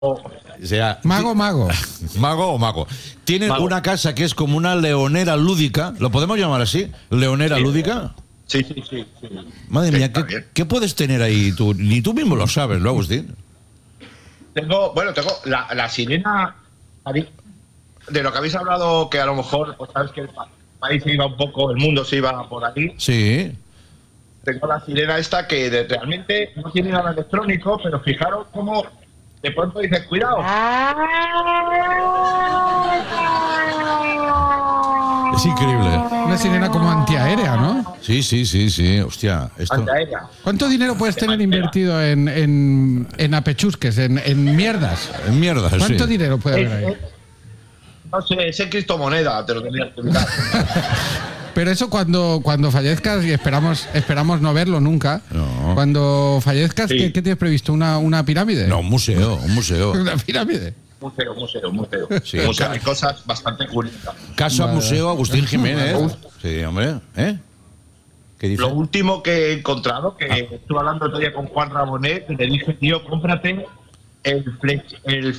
O sea, Mago. ¿Mago o mago? Tiene Mago. una casa que es como una leonera lúdica. ¿Lo podemos llamar así? ¿Leonera lúdica? Sí. Madre Sí, mía, está bien. ¿qué puedes tener ahí tú? Ni tú mismo lo sabes, ¿no, Agustín? Tengo la sirena de lo que habéis hablado, que a lo mejor, pues sabes que el país se iba un poco, el mundo se iba por ahí. Sí. Tengo la sirena esta que realmente no tiene nada electrónico, pero fijaros cómo de pronto dices, cuidado. Es increíble. Una sirena como antiaérea, ¿no? Sí. Hostia, esto... Antiaérea. ¿Cuánto dinero puedes tener invertido en apechusques, en mierdas? Mierda, ¿Cuánto sí. dinero puede haber ahí? No sé, es criptomoneda, te lo tendría que mirar. Pero eso cuando fallezcas, y esperamos no verlo nunca, No. cuando fallezcas, Sí. ¿qué tienes previsto? ¿Una pirámide? No, un museo. ¿Una pirámide? Museo. Sí. Hay cosas bastante curiosas. Casa Vale. Museo Agustín Jiménez. Sí, hombre. ¿Eh? ¿Qué dice? Lo último que he encontrado, que estuve hablando el otro día con Juan Rabonet, y le dije, tío, cómprate el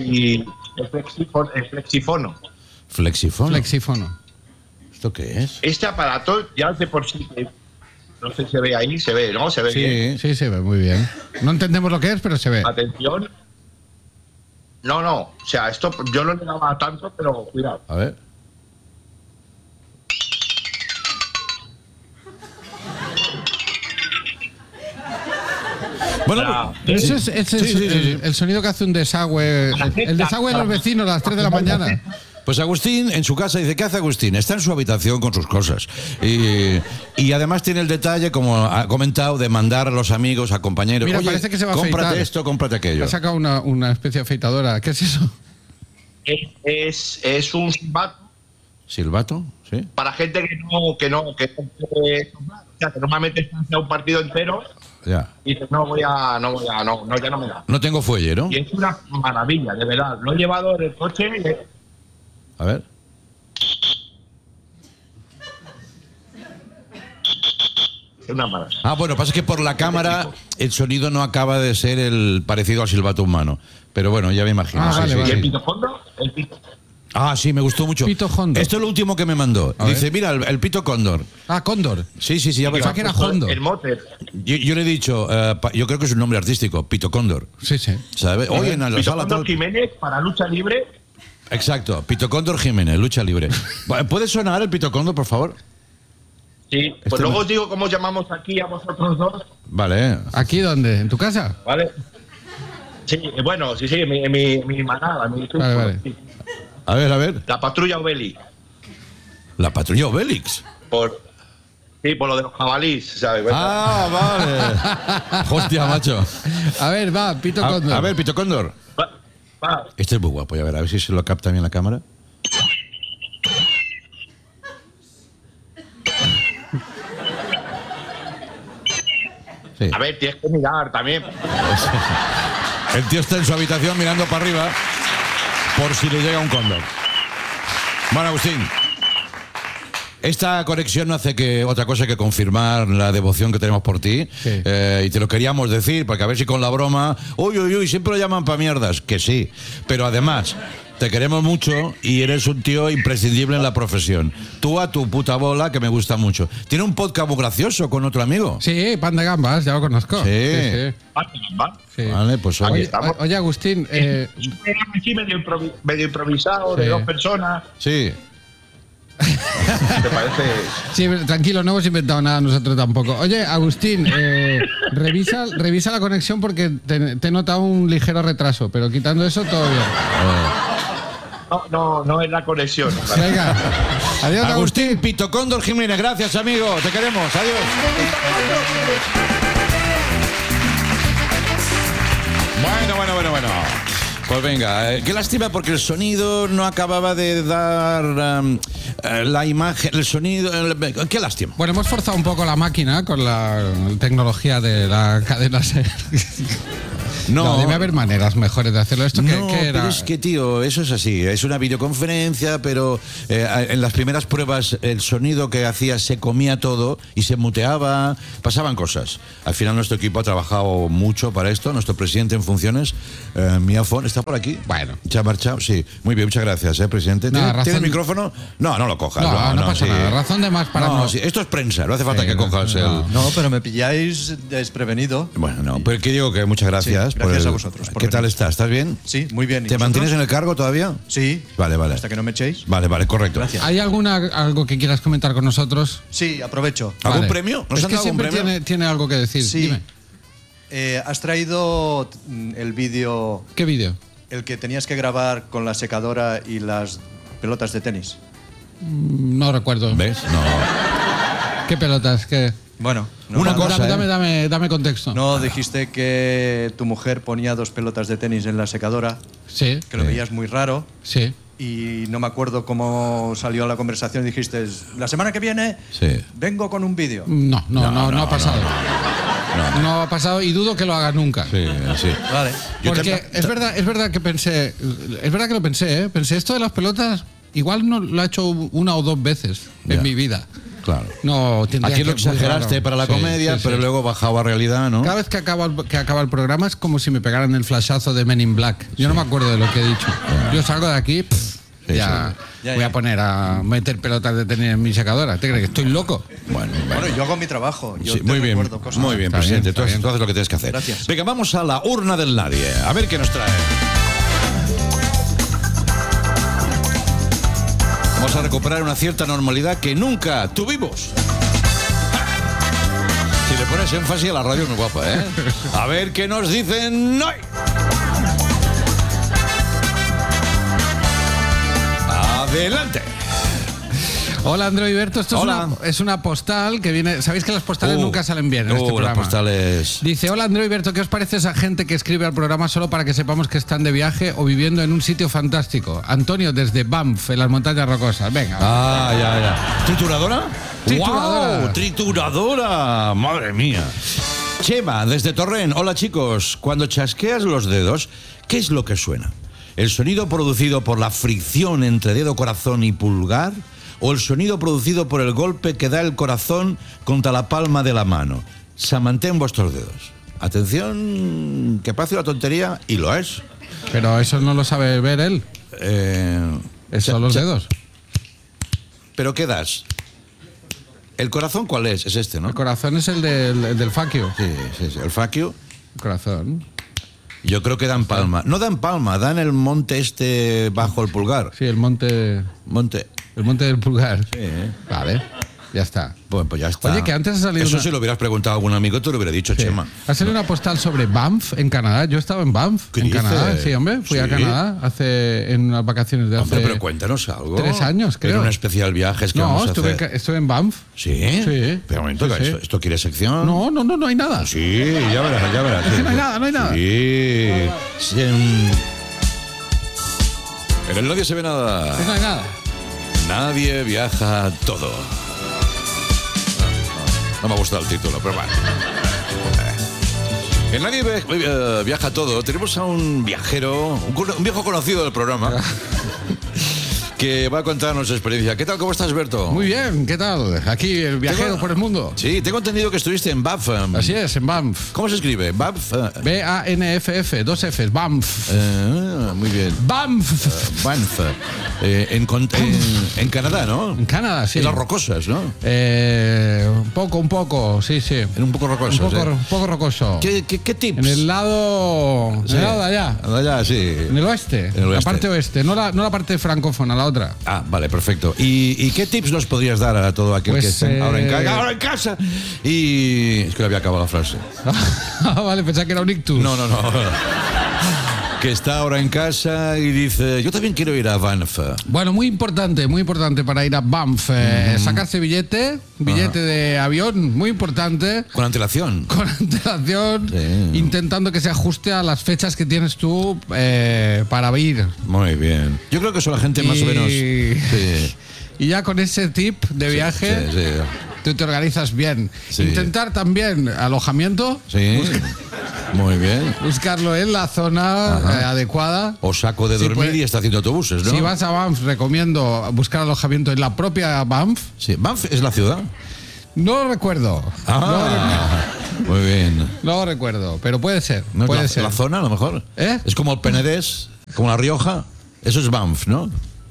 flexifono. Flexifono. Flexífono. ¿Esto qué es? Este aparato ya de por sí, no sé si se ve ahí, se ve, ¿no? Se ve bien. Sí, se ve muy bien. No entendemos lo que es, pero se ve. Atención. No, o sea, esto yo no le daba tanto, pero cuidado. A ver. Bueno, Eso es Sí. el sonido que hace un desagüe. El desagüe de los vecinos a las 3 de la mañana. pues Agustín en su casa dice, ¿qué hace Agustín? Está en su habitación con sus cosas. Y además tiene el detalle, como ha comentado, de mandar a los amigos, a compañeros. Mira, Oye, parece que se va a cómprate afeitar. esto, cómprate aquello. Ha sacado una especie de afeitadora. ¿Qué es eso? Es un silbato ¿Silbato? Sí. para gente que normalmente está hacia un partido entero Ya. y dice, ya no me da. No tengo fuelle, ¿no? Y es una maravilla, de verdad. Lo he llevado en el coche. A ver. Es una maravilla. Ah, bueno, pasa que por la cámara el sonido no acaba de ser el parecido al silbato humano. Pero bueno, ya me imagino. Ah, vale, ¿Y vale. el pitofondo? El pito. Ah, sí, me gustó mucho. Pito Hondo. Esto es lo último que me mandó. A Dice, ver. mira, el pito cóndor. Ah, cóndor. Sí, ya Pensaba que era Hondo. El mote. Yo le he dicho, yo creo que es un nombre artístico, Pito Cóndor. Sí. ¿Sabes? Oye, en la sala Pitofondo tal. Jiménez para lucha libre. Exacto, Pito Cóndor Jiménez, lucha libre. ¿Puede sonar el Pito Cóndor, por favor? Sí, pues luego os digo cómo llamamos aquí a vosotros dos, Vale. ¿Aquí dónde? ¿En tu casa? ¿vale? Sí, bueno, sí, mi manada, mi grupo, Vale. sí. A ver. La patrulla Obeli, La patrulla Obélix. por lo de los jabalíes, ¿sabes? Ah, vale. Hostia, macho. A ver, va, Pito Cóndor. A ver, Pito Cóndor. Va. Este es muy guapo, a ver si se lo capta bien la cámara. Sí. A ver, tienes que mirar también. El tío está en su habitación mirando para arriba por si le llega un cóndor. Bueno, Agustín, esta conexión no hace que otra cosa que confirmar la devoción que tenemos por ti. Sí. Y te lo queríamos decir, porque a ver si con la broma, uy, siempre lo llaman pa' mierdas, que sí. Pero además, te queremos mucho y eres un tío imprescindible en la profesión. Tú a tu puta bola, que me gusta mucho. Tiene un podcast muy gracioso con otro amigo. Sí, Pan de Gambas, ya lo conozco. Sí. Va. Sí. Vale, pues Aquí oye. estamos. Oye, Agustín, Un programa así medio improvisado, de Sí. 2 personas. Sí. ¿Te parece? sí, tranquilo, no hemos inventado nada nosotros tampoco. Oye, Agustín, revisa la conexión porque te he notado un ligero retraso, pero quitando eso, todo bien. No es la conexión. Venga, adiós, Agustín Pito Cóndor Jiménez, gracias amigo, te queremos, adiós. Bueno. Pues venga, qué lástima porque el sonido no acababa de dar la imagen, el sonido, qué lástima. Bueno, hemos forzado un poco la máquina con la tecnología de la cadena SER. No, debe haber maneras mejores de hacerlo. ¿Esto No, qué era? pero es que, tío, eso es así. Es una videoconferencia, pero en las primeras pruebas el sonido que hacía se comía todo y se muteaba, pasaban cosas. Al final nuestro equipo ha trabajado mucho para esto. Nuestro presidente en funciones, Miafón, está por aquí. Bueno. ¿Se ha marchado? Sí. Muy bien, muchas gracias, presidente. No, ¿Tiene el micrófono? No, no lo cojas. No pasa sí. nada. Razón de más para no. Sí, esto es prensa, no hace falta que cojas el... No, pero me pilláis desprevenido. Bueno, no, pero que digo que muchas gracias. Sí, gracias a vosotros por ¿Qué tal venir. estás? ¿Estás bien? Sí, muy bien. ¿Y ¿Te vosotros? mantienes en el cargo todavía? Sí. Vale. Hasta que no me echéis. Vale, correcto. Gracias. ¿Hay algo que quieras comentar con nosotros? Sí, aprovecho. ¿Algún Vale. premio? ¿Nos Es han que dado algún siempre premio? tiene algo que decir. Sí. Dime. Has traído el vídeo, ¿Qué vídeo? el que tenías que grabar con la secadora y las pelotas de tenis. No recuerdo. ¿Ves? No. ¿Qué pelotas? ¿Qué? Bueno, Una cosa, Dame contexto. No dijiste que tu mujer ponía 2 pelotas de tenis en la secadora, Sí, que lo veías muy raro. sí. Y no me acuerdo cómo salió la conversación. Dijiste, la semana que viene Sí. vengo con un vídeo. No ha pasado. No ha pasado y dudo que lo haga nunca. Sí, sí. Vale. Porque es verdad que pensé, es verdad que lo pensé, ¿eh? Pensé esto de las pelotas, igual no lo he hecho 1 o 2 veces Ya. en mi vida. Claro. No, tendría Aquí lo que muy exageraste raro. para la Sí, comedia, sí, pero sí. luego bajaba a realidad, ¿no? Cada vez que acaba el programa es como si me pegaran el flashazo de Men in Black. Yo no me acuerdo de lo que he dicho. Yo salgo de aquí, ya voy a poner a meter pelotas de tenis en mi secadora. ¿Te crees que estoy loco? Bueno, Bueno, yo hago mi trabajo. Yo sí, te muy bien, recuerdo cosas. muy bien, Está presidente. bien, está Tú haces lo que tienes que hacer. Gracias. Venga, vamos a la urna del nadie. A ver qué nos trae. Vamos a recuperar una cierta normalidad que nunca tuvimos. Si le pones énfasis a la radio es muy guapa, ¿eh? A ver qué nos dicen hoy. Adelante. Hola, Andreu Iberto. Esto Hola. es una postal que viene... ¿Sabéis que las postales nunca salen bien en este las programa? postales. Dice, hola Andreu Iberto, ¿qué os parece esa gente que escribe al programa solo para que sepamos que están de viaje o viviendo en un sitio fantástico? Antonio, desde Banff, en las montañas rocosas. Venga. Ah, ya. ¿Trituradora? Trituradora. ¡Wow! ¡Trituradora! ¡Madre mía! Chema, desde Torrent. Hola, chicos. Cuando chasqueas los dedos, ¿qué es lo que suena? ¿El sonido producido por la fricción entre dedo, corazón y pulgar? ¿O el sonido producido por el golpe que da el corazón contra la palma de la mano? Mantén vuestros dedos. Atención, que parece una tontería, y lo es. Pero eso no lo sabe ver él. Son los dedos. ¿Pero qué das? ¿El corazón cuál es? Es este, ¿no? El corazón es el del faquio. Sí, el faquio. El corazón. Yo creo que dan palma. No dan palma, dan el monte este bajo el pulgar. Sí, el monte del pulgar. Sí. Vale, ya está. Bueno, pues ya está. Oye, que antes ha salido Eso una- si lo hubieras preguntado a algún amigo, te lo hubiera dicho, Sí. Chema. Ha salido una postal sobre Banff, en Canadá. Yo he estado en Banff, ¿Qué en dices? Canadá. Sí, hombre, fui a Sí. Canadá en unas vacaciones de hace... Hombre, pero cuéntanos algo. 3 años, creo. Era un especial viajes que No, vamos a estuve hacer. en Banff. ¿Sí? Sí. Pero un momento, Sí, sí. ¿esto quiere sección? No hay nada. Sí, ya verás. Es que no hay nada. Sí. Sí, en el nadie se ve nada. No hay nada. Nadie viaja todo. No me ha gustado el título, pero bueno. En Nadie viaja todo. Tenemos a un viajero, un viejo conocido del programa, que va a contarnos su experiencia. ¿Qué tal? ¿Cómo estás, Berto? Muy bien, ¿qué tal? Aquí, el viajero Tengo- por el mundo. Sí, tengo entendido que estuviste en Banff. Así es, en Banff. ¿Cómo se escribe? Banff. B-A-N-F-F, 2 Fs, Banff. Muy bien. Banff. Banff. En Canadá, ¿no? En Canadá, sí. En las rocosas, ¿no? Un poco, sí. En un poco rocosas. Un poco rocoso. ¿Qué tips? En el lado Sí. de allá. De allá, sí. En el oeste. En el La oeste. parte oeste, no la parte francófona, la otra. Ah, vale, perfecto. ¿Y qué tips nos podrías dar a todo aquel Pues, que esté ahora en casa? Y es que le había acabado la frase. Vale, pensaba que era un ictus. No. Que está ahora en casa y dice, yo también quiero ir a Banff. Bueno, muy importante para ir a Banff. Sacarse billete de avión, muy importante. Con antelación. Con antelación, Sí. intentando que se ajuste a las fechas que tienes tú para ir. Muy bien. Yo creo que eso la gente más o menos... Sí. Y ya con ese tip de viaje, Sí. tú te organizas bien. Sí. Intentar también alojamiento. Sí. Muy bien. Buscarlo en la zona adecuada. O saco de Sí, dormir puede- y está haciendo autobuses, ¿no? Si vas a Banff, recomiendo buscar alojamiento en la propia Banff. Sí. ¿Banff es la ciudad? No lo recuerdo. Muy bien. No lo recuerdo, pero puede ser. ¿No es puede la, ser. la zona, a lo mejor? ¿Eh? Es como el Penedés, como la Rioja. Eso es Banff, ¿no?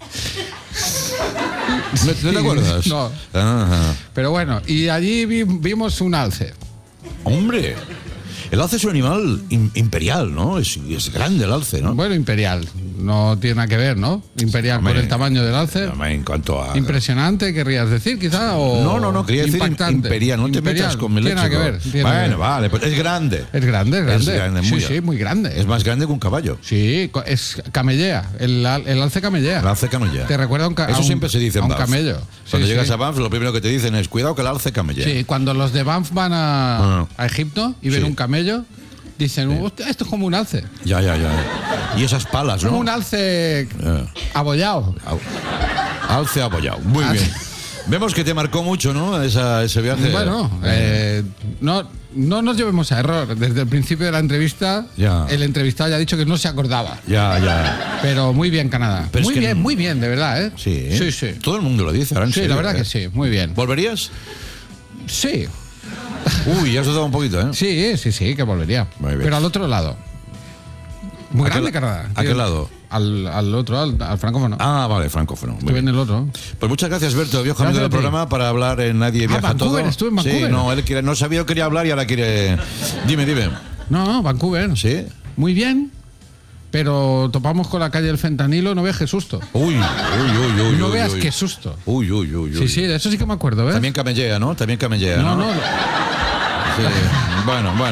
¿No te acuerdas? No. Ajá. Pero bueno, y allí vimos un alce. Hombre, el alce es un animal imperial, ¿no? Es grande el alce, ¿no? Bueno, imperial. No tiene nada que ver, ¿no? Imperial Hombre, por el tamaño del alce. En cuanto a... Impresionante, querrías decir, quizá. O No, quería decir impactante. imperial. No te metas con mi Tiene nada que léxico. ver. tiene nada que Bueno, ver. vale, pues es grande. Es grande, es grande. Es grande, muy sí, muy grande. Es más grande que un caballo. Sí, es camellea. El alce camellea. El alce camellea. Te recuerda a un Eso siempre se dice a en un Banff. camello. Cuando Sí, llegas sí. a Banff, lo primero que te dicen es cuidado que el alce camellea. Sí, cuando los de Banff van a Egipto y ven Sí. un camello, dicen, "Hostia, esto es como un alce. Ya. Y esas palas, ¿no? Como un alce abollado. Alce apoyado. Muy bien. Vemos que te marcó mucho, ¿no? Ese viaje. Bueno, no nos llevemos a error. Desde el principio de la entrevista, Ya. el entrevistado ya ha dicho que no se acordaba. Ya. Pero muy bien, Canadá. Pero es que muy bien, de verdad, ¿eh? Sí. Sí. Todo el mundo lo dice ahora en Sí, serio, la verdad ¿eh? que sí, muy bien. ¿Volverías? Sí, Uy, ya has dudado un poquito, ¿eh? sí, que volvería. Muy bien. Pero al otro lado. Muy ¿A qué grande, la- Canadá. a qué lado? Al otro, al francófono. Ah, vale, francófono. Muy Estuve en bien. el otro. Pues muchas gracias, Berto, viejo Gracias amigo del a ti. programa, para hablar en Nadie Viaja Vancouver, Todo. estuve en Vancouver. Sí, no, él no sabía que quería hablar y ahora quiere... Dime. No, Vancouver. ¿Sí? Muy bien. Pero topamos con la calle del fentanilo, no veas qué susto. Uy. No veas uy. qué susto. Uy. Sí, de eso sí que me acuerdo, ¿ves? También camellea, ¿no? También camellea, ¿no? No. Sí. Bueno, no.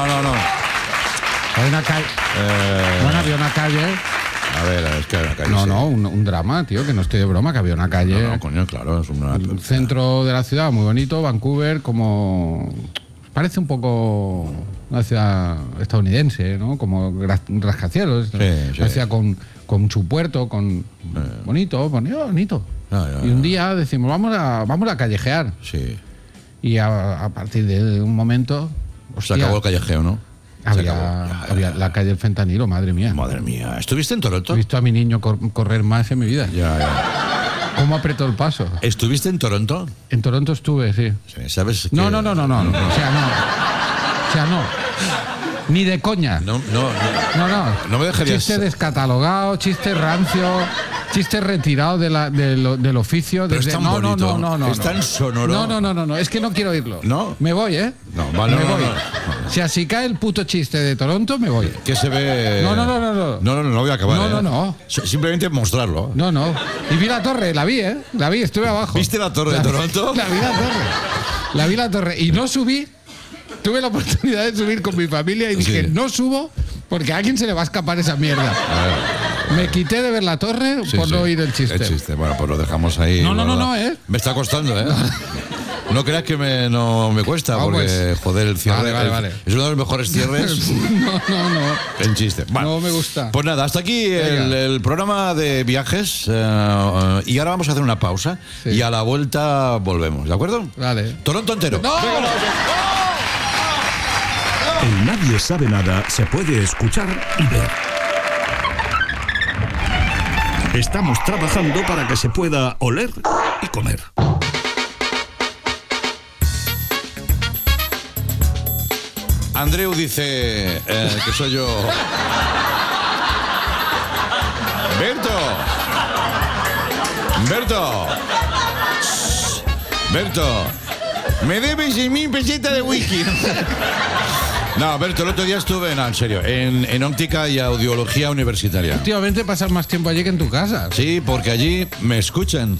Hay una calle. Bueno, había una calle. A ver, es que hay una calle. No, un drama, tío, que no estoy de broma, que había una calle. No, coño, claro, es una... El centro de la ciudad, muy bonito, Vancouver, como... Parece un poco una ciudad estadounidense, ¿no? Como rascacielos. Sí. Una ciudad con su puerto, bonito. Ya. Y un día decimos, vamos a callejear. Sí. Y a partir de un momento... Se hostia, acabó el callejeo, ¿no? Se acabó. había la calle del fentanilo, madre mía. Madre mía. ¿Estuviste en Toronto? He visto a mi niño correr más en mi vida. Ya. ¿Cómo apretó el paso? ¿Estuviste en Toronto? En Toronto estuve, sí. Sí, ¿sabes? No. que- O sea, no. Ni de coña. No. No. No me dejarías- Chiste descatalogado, chiste rancio, chiste retirado del oficio. Pero es tan no. bonito. Es tan sonoro. No. Es que no quiero oírlo. ¿No? Me voy, ¿eh? No, vale, me no, voy. no. O sea, si cae el puto chiste de Toronto, me voy. ¿Qué se ve? No. No voy a acabar. No. Simplemente mostrarlo. No. Y vi la torre, la vi, ¿eh? La vi, estuve abajo. ¿Viste la torre de Toronto? La vi la torre. Y no subí. Tuve la oportunidad de subir con mi familia y dije, Sí. no subo porque a alguien se le va a escapar esa mierda. Me quité de ver la torre por no oír el chiste. Bueno, pues lo dejamos ahí. No, ¿verdad? ¿eh? Me está costando, ¿eh? No creas que no me cuesta, Ah, porque, pues. joder, el cierre Vale. es uno de los mejores cierres No. en chiste. Bueno, No me gusta. Pues nada, hasta aquí el programa de viajes y ahora vamos a hacer una pausa Sí. y a la vuelta volvemos, ¿de acuerdo? Vale. Toronto entero. ¡No! En Nadie Sabe Nada se puede escuchar y ver. Estamos trabajando para que se pueda oler y comer. Andreu dice que soy yo. Berto, me debes 6.000 pesetas de whisky. No, Berto, el otro día estuve, en serio, en óptica y audiología universitaria. Últimamente pasas más tiempo allí que en tu casa. Sí, porque allí me escuchan.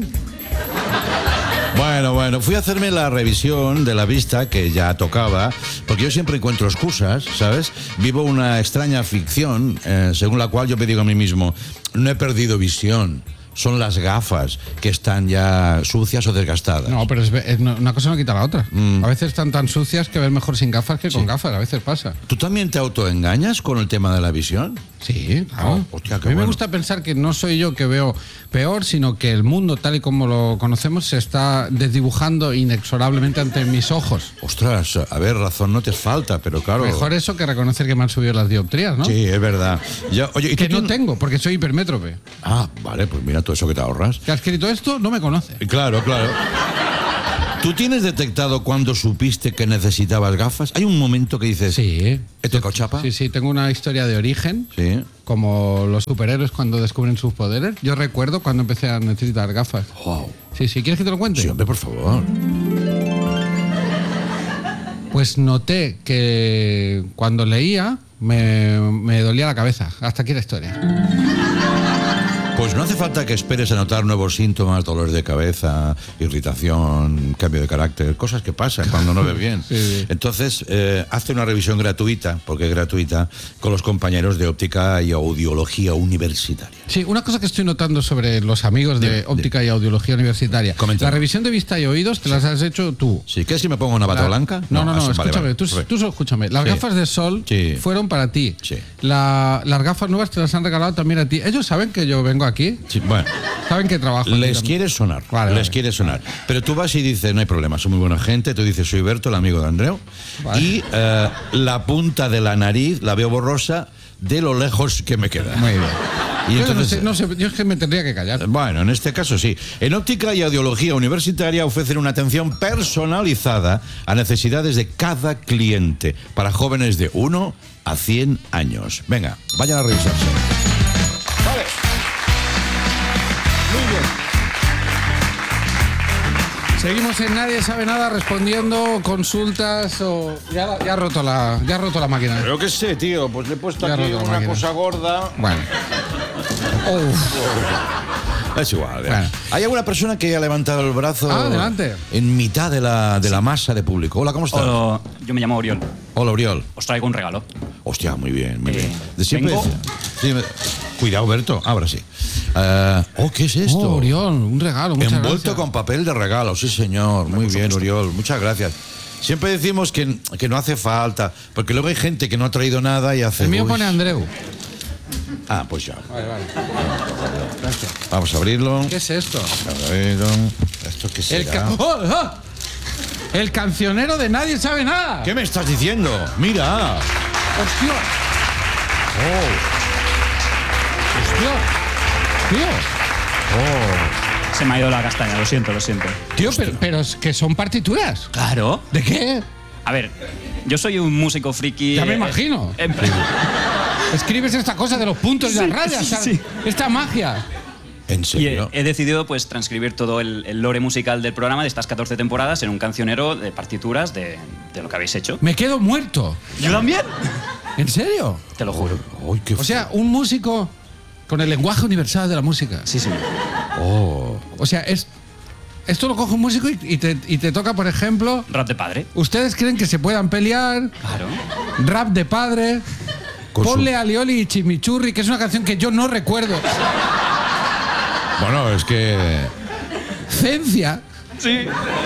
Bueno, fui a hacerme la revisión de la vista que ya tocaba, porque yo siempre encuentro excusas, ¿sabes? Vivo una extraña ficción, según la cual yo me digo a mí mismo, no he perdido visión, son las gafas que están ya sucias o desgastadas. No, pero una cosa no quita la otra. A veces están tan sucias que ves mejor sin gafas que con gafas. A veces pasa. ¿Tú también te autoengañas con el tema de la visión? Sí, claro. Hostia, qué a mí me bueno. gusta pensar que no soy yo que veo peor, sino que el mundo tal y como lo conocemos se está desdibujando inexorablemente ante mis ojos. Ostras, a ver, razón no te falta, pero claro. Mejor eso que reconocer que me han subido las dioptrías, ¿no? Sí, es verdad. Ya, oye, ¿y Que tú no tienes- tengo, porque soy hipermétrope. Ah, vale, pues mira todo eso que te ahorras. Que ha escrito esto no me conoce. Claro, claro. ¿Tú tienes detectado cuando supiste que necesitabas gafas? Hay un momento que dices, Sí. ¿he tocado chapa? Sí, tengo una historia de origen. Sí. Como los superhéroes cuando descubren sus poderes. Yo recuerdo cuando empecé a necesitar gafas. Wow. Sí, ¿quieres que te lo cuente? Sí, hombre, por favor. Pues noté que cuando leía me dolía la cabeza. Hasta aquí la historia. Pues no hace falta que esperes a notar nuevos síntomas, dolores de cabeza, irritación, cambio de carácter, cosas que pasan cuando no ves bien. Sí. Entonces, hazte una revisión gratuita, porque es gratuita, con los compañeros de óptica y audiología universitaria. Sí, una cosa que estoy notando sobre los amigos de óptica y audiología universitaria. Comenta. La revisión de vista y oídos te las has hecho tú. ¿Sí? ¿Quieres que me ponga una bata La- blanca? No, vale, escúchame, vale. tú solo escúchame. Las Sí. gafas de sol Sí. fueron para ti. Sí. Las gafas nuevas te las han regalado también a ti. Ellos saben que yo vengo aquí, Sí, bueno. saben que trabajo aquí Les también. quiere sonar, Vale, les vale. quiere sonar. Pero tú vas y dices, no hay problema, soy muy buena gente. Tú dices, soy Berto, el amigo de Andreu. Vale. Y la punta de la nariz la veo borrosa de lo lejos que me queda. Muy bien. Y Yo entonces, no sé, yo es que me tendría que callar. bueno, en este caso sí. En óptica y audiología universitaria ofrecen una atención personalizada a necesidades de cada cliente para jóvenes de 1 a 100 años. Venga, vayan a revisarse. Vale. Muy bien. Seguimos en Nadie Sabe Nada respondiendo consultas o... Ya ha roto la máquina. Pero qué sé, tío, pues le he puesto Ya aquí roto la una máquina. cosa gorda. Bueno. Es igual. Bueno. Hay alguna persona que haya levantado el brazo Adelante. en mitad de la masa de público. Hola, ¿cómo estás? Hola, yo me llamo Oriol. Hola, Oriol. Os traigo un regalo. Hostia, muy bien, muy bien. vengo- Cuidado, Berto, ahora sí. ¿Qué es esto? Oh, Oriol, un regalo, muchas Envuelto gracias. con papel de regalo, sí señor. Muy bien, Oriol, muchas gracias. Siempre decimos que no hace falta, porque luego hay gente que no ha traído nada y hace... El mío "Uy". pone Andreu. Ah, pues ya. Vale. Gracias. Vamos a abrirlo. ¿Qué es esto? A ver, ¿esto qué será? El cancionero de Nadie Sabe Nada. ¿Qué me estás diciendo? Mira. Hostia. Hostia. Se me ha ido la castaña, lo siento. Tío, pero es que son partituras. Claro. ¿De qué? A ver, yo soy un músico friki. Ya me imagino. Escribes esta cosa de los puntos y las rayas. sí, ¿sabes? sí. Esta magia. ¿En Y serio? he decidido pues transcribir todo el lore musical del programa de estas 14 temporadas en un cancionero de partituras de lo que habéis hecho. Me quedo muerto. ¿Yo también? ¿En serio? Te lo juro. Ay, qué O sea, un músico con el lenguaje universal de la música. Sí, señor. O sea, esto lo coge un músico y te toca, por ejemplo, Rap de padre. ¿ustedes creen que se puedan pelear? Claro. Rap de padre. Con su- Ponle alioli y chimichurri, que es una canción que yo no recuerdo. Bueno, es que... Cencia. Sí.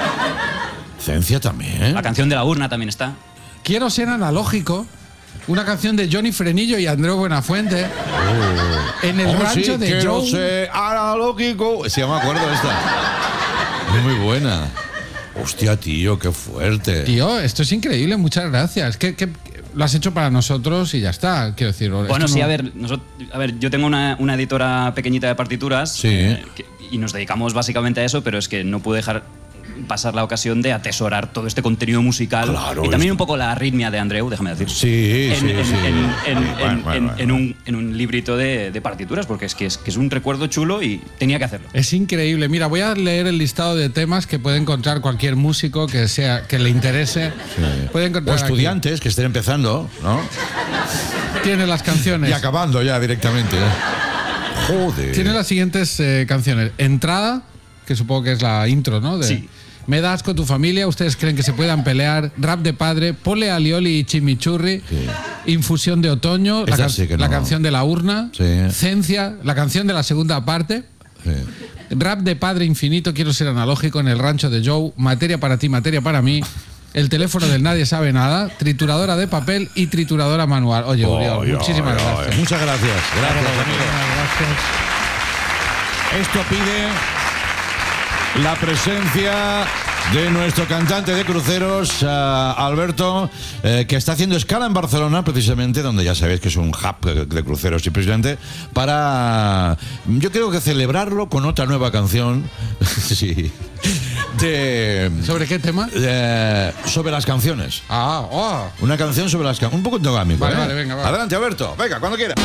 Cencia también. La canción de la urna también está. Quiero ser analógico. Una canción de Johnny Frenillo y Andreu Buenafuente. En el Oh, rancho sí, de quiero Joe. ser analógico. Sí, me acuerdo de esta. Es muy buena. Hostia, tío, qué fuerte. Tío, esto es increíble, muchas gracias. Que lo has hecho para nosotros y ya está, quiero decir. Bueno, esto sí, no- a ver, yo tengo una editora pequeñita de partituras Sí. y nos dedicamos básicamente a eso, pero es que no puedo dejar pasar la ocasión de atesorar todo este contenido musical Claro, y también esto- un poco la arritmia de Andreu, déjame decir. Sí, sí, sí. Bueno. En un librito de partituras, porque es que es un recuerdo chulo y tenía que hacerlo. Es increíble. Mira, voy a leer el listado de temas que puede encontrar cualquier músico que le interese. Puede O encontrar aquí. estudiantes que estén empezando, ¿no? Tiene las canciones. Y acabando ya directamente. Joder. Tiene las siguientes canciones. Entrada, que supongo que es la intro, ¿no? Sí. Me das con tu familia, ustedes creen que se puedan pelear. Rap de padre, Pole alioli y chimichurri. Infusión de otoño, Esa sí que la no. canción de la urna. Sí. Cencia, la canción de la segunda parte. Sí. Rap de padre infinito, quiero ser analógico en el rancho de Joe. Materia para ti, materia para mí. el teléfono del Nadie Sabe Nada, trituradora de papel y trituradora manual. Oye, Uriol, muchísimas gracias. Muchas gracias. Gracias, amigo. Gracias. Esto pide la presencia de nuestro cantante de cruceros, Alberto, que está haciendo escala en Barcelona, precisamente, donde ya sabéis que es un hub de cruceros, y precisamente para, yo creo que celebrarlo con otra nueva canción. Sí. ¿Sobre qué tema? Sobre las canciones. Ah, Una canción sobre las canciones. Un poco endogámico. Vale, vale, venga, va. Adelante, Alberto. Venga, cuando quiera.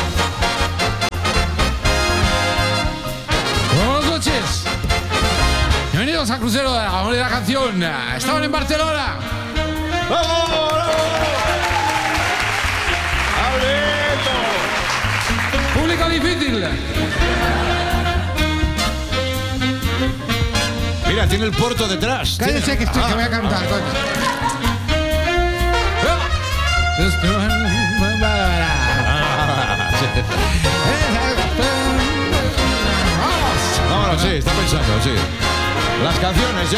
Buenas noches. Bienvenidos a Crucero de la Amor de la Canción. Estaban en Barcelona. ¡Vamos! ¡Alberto! Público difícil. Mira, tiene el Porto detrás. Cállese que voy a cantar, coño. Vámonos, sí, está pensando, sí. Las canciones,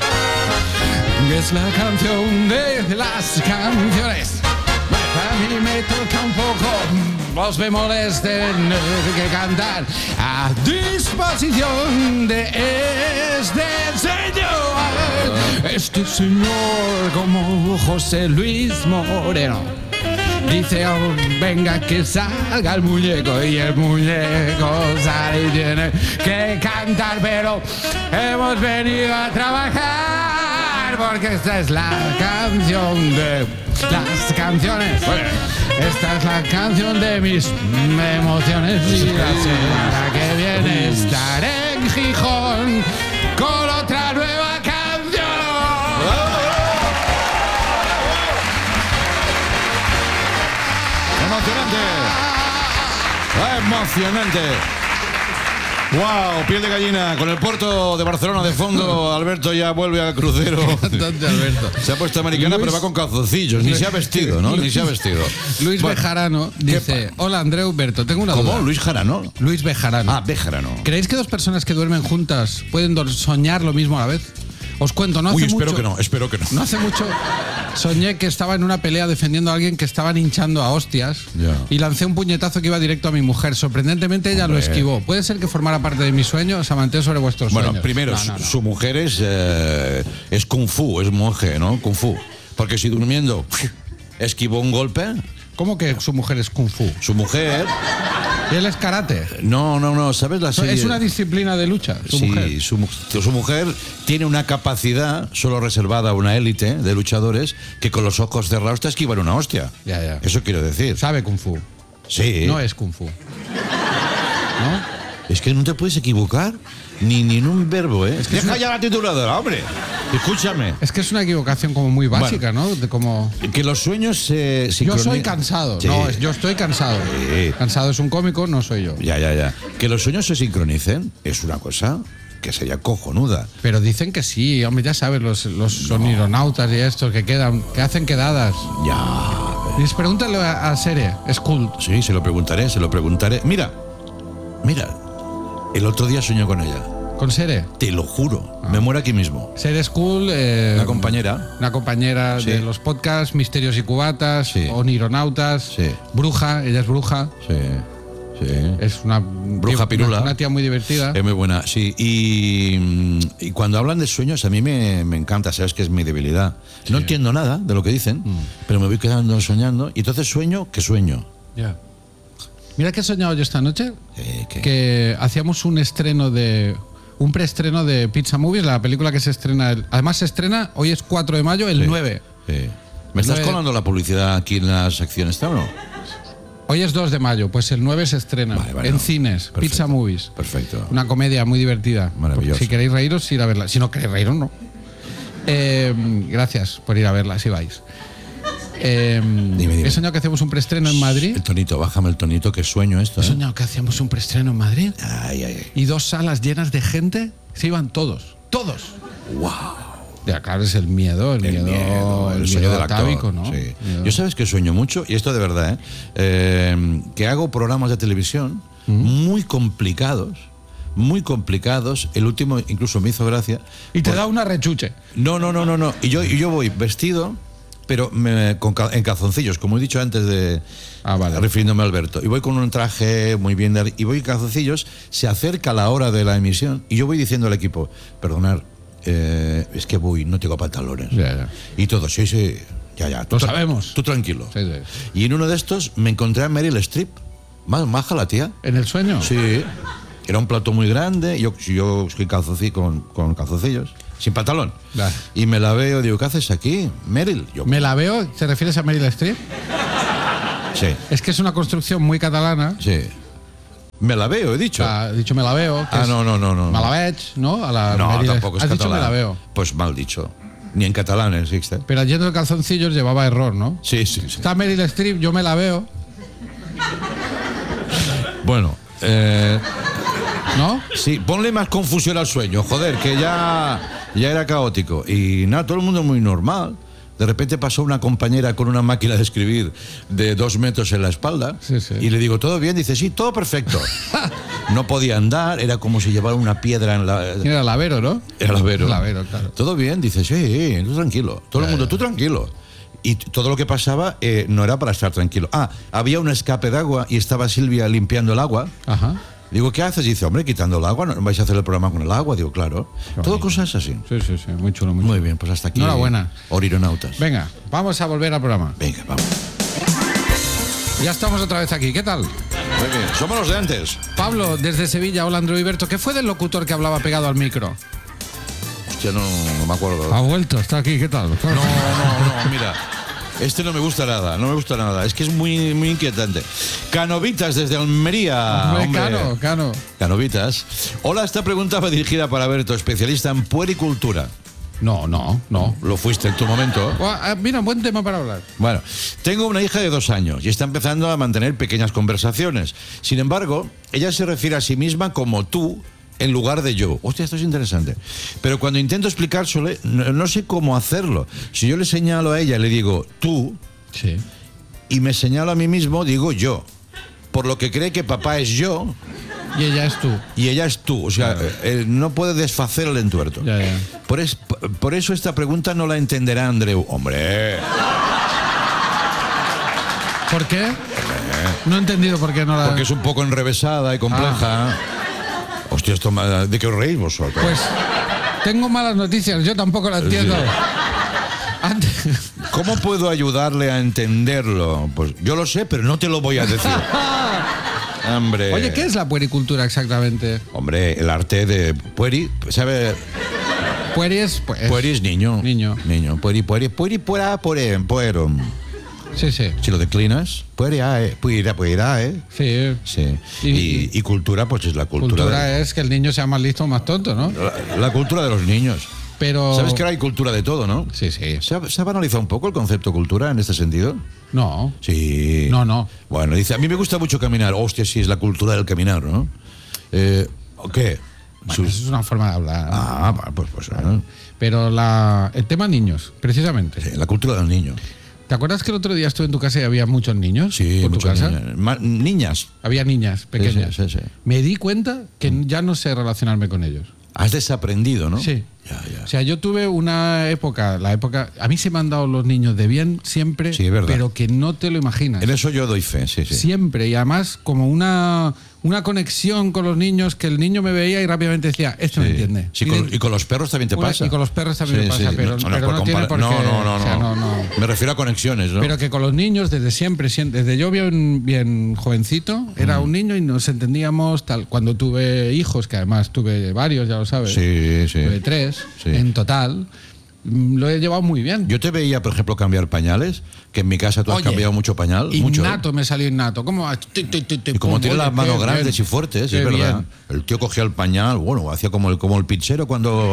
Es la canción de las canciones. A mí me toca un poco los bemoles de que cantar a disposición de este señor. Este señor como José Luis Moreno dice, oh, venga que salga el muñeco, y el muñeco sale y tiene que cantar, pero hemos venido a trabajar porque esta es la canción de las canciones. Esta es la canción de mis emociones, y la semana que viene estaré en Gijón con otra nueva canción. Emocionante. ¡Wow! Piel de gallina. Con el Porto de Barcelona de fondo, Alberto ya vuelve al crucero. Alberto. Se ha puesto americana, pero va con calzoncillos. Ni se ha vestido, ¿no? Ni se ha vestido. Luis Bueno, Bejarano dice: hola, Andreu Berto, tengo una ¿cómo? duda. ¿Luis Jarano? Luis Bejarano. Ah, Bejarano. ¿Creéis que dos personas que duermen juntas pueden soñar lo mismo a la vez? Os cuento, no hace Uy, mucho. espero que no. No hace mucho soñé que estaba en una pelea defendiendo a alguien que estaban hinchando a hostias, Ya. y lancé un puñetazo que iba directo a mi mujer. Sorprendentemente ella lo esquivó. ¿Puede ser que formara parte de mi sueño? Os amanteo sobre vuestros sueños. Bueno, primero, No. su mujer es kung fu, es monje, ¿no? Kung fu. Porque si durmiendo esquivó un golpe, ¿Cómo que su mujer es kung fu? su mujer... Y él es karate. No, ¿sabes la serie? Es una disciplina de lucha, su Sí, mujer. su mujer tiene una capacidad solo reservada a una élite de luchadores que con los ojos cerrados te esquivan una hostia. Ya. Eso quiero decir. Sabe kung fu. Sí. No es kung fu. ¿No? Es que no te puedes equivocar ni en un verbo, ¿eh? que es Deja una- ya la tituladora, hombre. Escúchame. Es que es una equivocación como muy básica, ¿no? De como... Que los sueños se Yo soy sincronizan. cansado. Sí. No, yo estoy cansado. Sí. Cansado es un cómico, no soy yo. Ya. Que los sueños se sincronicen es una cosa que sería cojonuda. Pero dicen que sí, hombre, ya sabes, los sonironautas y estos que quedan, que hacen quedadas. Ya. Y pregúntale a Sere, Skull. Sí, se lo preguntaré. Mira. El otro día soñé con ella. Con Sere. Te lo juro. Me muero aquí mismo. Sere Skull. La compañera. Una compañera Sí. de los podcasts, Misterios y Cubatas, Sí. Onironautas. Sí. Bruja, ella es bruja. Sí. Es una Bruja pirula. Una tía muy divertida. Es muy buena, sí. Y cuando hablan de sueños, a mí me encanta, sabes que es mi debilidad. No entiendo nada de lo que dicen, pero me voy quedando soñando. Y entonces sueño que sueño. Ya. Mira que he soñado yo esta noche. ¿Qué? Que hacíamos un preestreno de Pizza Movies, la película que se estrena. Además se estrena, hoy es 4 de mayo, el 9. Sí. ¿Me estás 9. colando la publicidad aquí en la sección esta o no? Hoy es 2 de mayo, pues el 9 se estrena Vale, en no. cines, Perfecto. Pizza Movies. Perfecto. Una comedia muy divertida. Maravilloso. Si queréis reíros, ir a verla. Si no queréis reíros, no. Gracias por ir a verla, si vais. Dime. He soñado que hacemos un preestreno en Madrid. El tonito, bájame el tonito, que sueño esto. He soñado que hacíamos un preestreno en Madrid Ay. y 2 salas llenas de gente. Se iban todos. ¡Todos! ¡Wow! Ya, claro, es el miedo, el sueño del actor. atávico, ¿no? Sí. Miedo. Yo sabes que sueño mucho, y esto de verdad, que hago programas de televisión muy complicados muy complicados. El último incluso me hizo gracia. Y te da una rechuche. No. Y yo voy vestido, pero en calzoncillos, como he dicho antes de... Vale. Refiriéndome a Alberto. Y voy con un traje muy bien... Y voy en calzoncillos, se acerca la hora de la emisión y yo voy diciendo al equipo, perdonad, es que no tengo pantalones. Ya. Y todos, sí, ya. Lo sabemos. Tú tranquilo. Sí. Y en uno de estos me encontré a Meryl Streep. Más maja la tía. ¿En el sueño? Sí. Era un plato muy grande. Yo estoy con calzoncillos, sin pantalón. Ya. Y me la veo, digo, ¿qué haces aquí, Meryl? ¿Me la veo? ¿Te refieres a Meryl Streep? Sí. Es que es una construcción muy catalana. Sí. Me la veo, he dicho. Ha dicho me la veo. No. Me la veig, ¿no? A la No, Meryl. tampoco es Has catalán. dicho me la veo. Pues mal dicho. Ni en catalán existe. Pero yendo de calzoncillos llevaba error, ¿no? Sí. Está Meryl Streep, yo me la veo. Bueno, ¿No? sí, ponle más confusión al sueño, joder, que ya era caótico. Y nada, todo el mundo muy normal. De repente pasó una compañera con una máquina de escribir de 2 metros en la espalda. Sí. Y le digo, ¿todo bien? Dice, sí, todo perfecto. No podía andar, era como si llevara una piedra en la... Era Lavero, ¿no? Era Lavero. Lavero, claro. Todo bien, dice, sí, tú tranquilo. Todo el mundo, tú tranquilo. Y todo lo que pasaba no era para estar tranquilo. Había un escape de agua y estaba Silvia limpiando el agua. Ajá. Digo, ¿qué haces? Y dice, hombre, quitando el agua, ¿no vais a hacer el programa con el agua? Digo, claro. Todo bonito. cosas así. Sí, muy chulo, muy chulo. Muy bien, pues hasta aquí. Enhorabuena. Orironautas. Venga, vamos a volver al programa. Venga, vamos. Ya estamos otra vez aquí, ¿qué tal? Muy bien, somos los de antes. Pablo, desde Sevilla, hola Andrew Iberto. ¿Qué fue del locutor que hablaba pegado al micro? Hostia, no me acuerdo. Ha vuelto, está aquí, ¿qué tal? No, mira. Este no me gusta nada, es que es muy, muy inquietante. Canovitas desde Almería. Hombre. Cano. Canovitas. Hola, esta pregunta va dirigida para Alberto, especialista en puericultura. No. Lo fuiste en tu momento. Mira, buen tema para hablar. Bueno, tengo una hija de 2 años y está empezando a mantener pequeñas conversaciones. Sin embargo, ella se refiere a sí misma como tú en lugar de yo. Hostia, esto es interesante. Pero cuando intento explicárselo, no sé cómo hacerlo. Si yo le señalo a ella, le digo tú, Sí. y me señalo a mí mismo, digo yo. Por lo que cree que papá es yo Y ella es tú. y ella es tú. O sea, no puede desfacer el entuerto. Ya. Por eso esta pregunta no la entenderá Andreu. Hombre. ¿Por qué? No he entendido por qué no la... Porque es un poco enrevesada y compleja. Hostia, ¿de qué os reís vosotros? Pues tengo malas noticias, yo tampoco la entiendo. ¿Cómo puedo ayudarle a entenderlo? Pues yo lo sé, pero no te lo voy a decir. Hombre. Oye, ¿qué es la puericultura exactamente? Hombre, el arte de pueri, ¿sabe? Pueri es... Pueri es niño. Niño. Pueri, puera, puero. Sí. Si lo declinas, puera, Sí. Sí. Y cultura, pues es la cultura. Cultura es que el niño sea más listo o más tonto, ¿no? La cultura de los niños. Pero... ¿Sabes que ahora hay cultura de todo, no? Sí. ¿Se ha banalizado un poco el concepto cultura en este sentido? No. Sí. No. Bueno, dice, a mí me gusta mucho caminar. Hostia, sí, es la cultura del caminar, ¿no? ¿Qué? Bueno, eso es una forma de hablar. Pues. Pero el tema niños, precisamente. Sí, la cultura del niño. ¿Te acuerdas que el otro día estuve en tu casa y había muchos niños? Sí, por tu muchas casa. niñas. Había niñas pequeñas. Sí. Me di cuenta que ya no sé relacionarme con ellos. Has desaprendido, ¿no? Sí. Ya. O sea, yo tuve una época, a mí se me han dado los niños de bien siempre, Sí, es verdad. pero que no te lo imaginas. En eso yo doy fe, sí. Siempre, y además como una conexión con los niños, que el niño me veía y rápidamente decía, esto me entiende. Sí, y con los perros también te pasa. Y con los perros también me pasa, pero no tiene por qué. No. O sea, no. Me refiero a conexiones, ¿no? Pero que con los niños desde siempre, desde yo bien jovencito, era un niño y nos entendíamos tal. Cuando tuve hijos, que además tuve varios, ya lo sabes. Sí. Tuve 3 en total. Lo he llevado muy bien. Yo te veía, por ejemplo, cambiar pañales, que en mi casa tú has cambiado mucho pañal. Innato, me salió innato. ¿Cómo? Y como tiene las manos grandes y fuertes, es verdad. Bien. El tío cogía el pañal, bueno, hacía como el pizzero cuando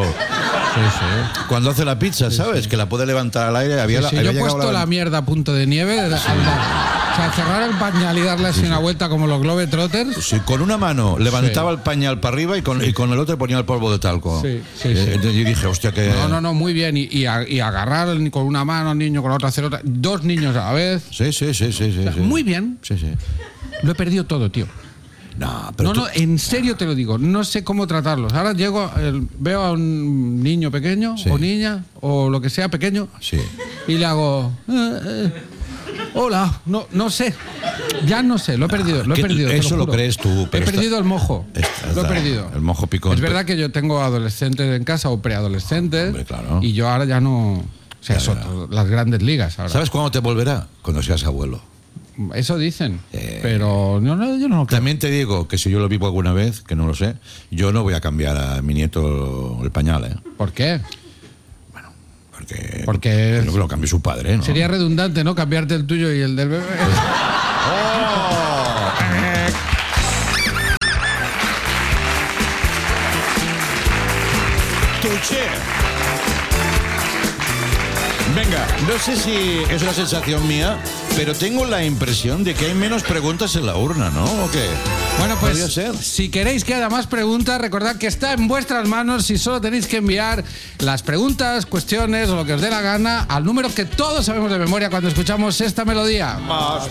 hace la pizza, ¿sabes? Que la puede levantar al aire. Había Yo he puesto la mierda a punto de nieve. O sea, cerrar el pañal y darle así una vuelta como los Globetrotters. Sí, con una mano levantaba el pañal para arriba y con el otro ponía el polvo de talco. Sí. Entonces yo dije, hostia, que... No, muy bien. Y agarrar con una mano al niño, con la otra hacer otra. 2 niños a la vez. Sí. Muy bien. Sí. Lo he perdido todo, tío. No, pero No, en serio te lo digo, no sé cómo tratarlos. Ahora veo a un niño pequeño o niña o lo que sea pequeño y le hago... hola, no sé, ya no sé, lo he perdido. Eso lo crees tú. He perdido el mojo, lo he perdido. El mojo picón. Es verdad que yo tengo adolescentes en casa o preadolescentes. Hombre, claro. Y yo ahora ya no... O sea, son las grandes ligas ahora. ¿Sabes cuándo te volverá? Cuando seas abuelo. Eso dicen, pero yo no lo creo. También te digo que si yo lo vivo alguna vez, que no lo sé, yo no voy a cambiar a mi nieto el pañal, ¿eh? ¿Por qué? Porque no lo cambie su padre, ¿no? Sería redundante, ¿no? Cambiarte el tuyo y el del bebé. Venga, no sé si es una sensación mía, pero tengo la impresión de que hay menos preguntas en la urna, ¿no? ¿O qué? Bueno, pues ¿Podría ser? Si queréis que haya más preguntas, recordad que está en vuestras manos y solo tenéis que enviar las preguntas, cuestiones o lo que os dé la gana al número que todos sabemos de memoria cuando escuchamos esta melodía. Más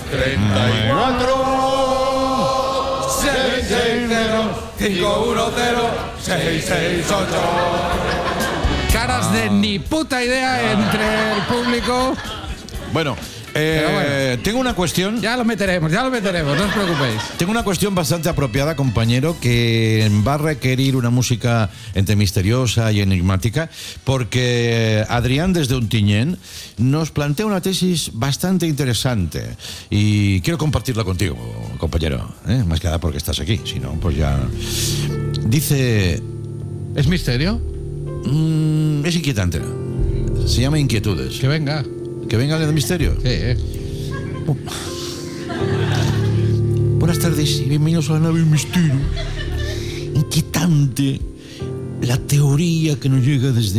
34 660 510 668. Caras de ni puta idea entre el público. Bueno, tengo una cuestión. Ya lo meteremos, no os preocupéis. Tengo una cuestión bastante apropiada, compañero, que va a requerir una música entre misteriosa y enigmática, porque Adrián desde Ontinyent nos plantea una tesis bastante interesante y quiero compartirla contigo, compañero, más que nada porque estás aquí, si no, pues ya... Dice... ¿Es misterio? Es inquietante. Se llama Inquietudes. Que venga. ¿Que venga el misterio? Sí, Buenas tardes y bienvenidos a la nave del misterio. Inquietante la teoría que nos llega desde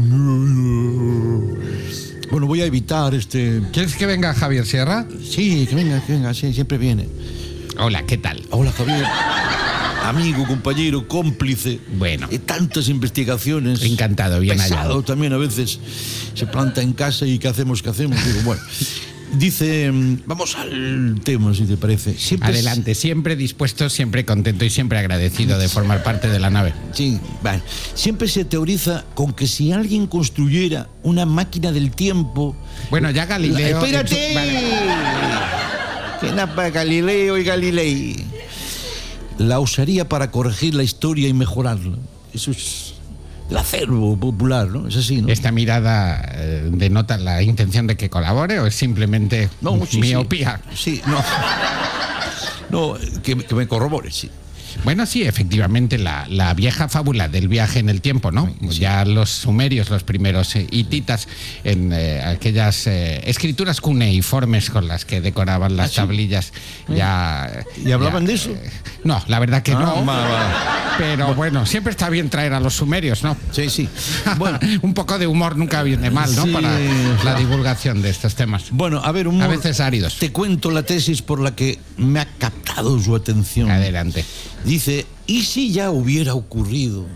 Ontinyent. Bueno, voy a evitar ¿Quieres que venga Javier Sierra? Sí, que venga, sí, siempre viene. Hola, ¿qué tal? Hola, Javier. Amigo, compañero, cómplice. Bueno. De tantas investigaciones. Encantado, bien hallado. También a veces se planta en casa y ¿qué hacemos? Digo, bueno. Dice, vamos al tema, si te parece. Siempre Adelante, siempre dispuesto, siempre contento y siempre agradecido de formar parte de la nave. Sí, vale. Siempre se teoriza con que si alguien construyera una máquina del tiempo... Bueno, ya Galileo... ¡Espérate! ¿Qué nada, Galileo y Galilei? La usaría para corregir la historia y mejorarla. Eso es el acervo popular, ¿no? Es así, ¿no? ¿Esta mirada denota la intención de que colabore o es simplemente miopía? Sí, no. No, que me corrobore, sí. Bueno, sí, efectivamente, la vieja fábula del viaje en el tiempo, ¿no? Sí. Ya los sumerios, los primeros hititas, en aquellas escrituras cuneiformes con las que decoraban las tablillas, ya... ¿Y hablaban de eso? No, la verdad que no. Pero bueno, siempre está bien traer a los sumerios, ¿no? Sí, sí. Bueno, un poco de humor nunca viene mal, ¿no? Sí, para la divulgación de estos temas. Bueno, a ver, humor, a veces áridos. Te cuento la tesis por la que me ha captado su atención. Adelante. Dice, ¿y si ya hubiera ocurrido?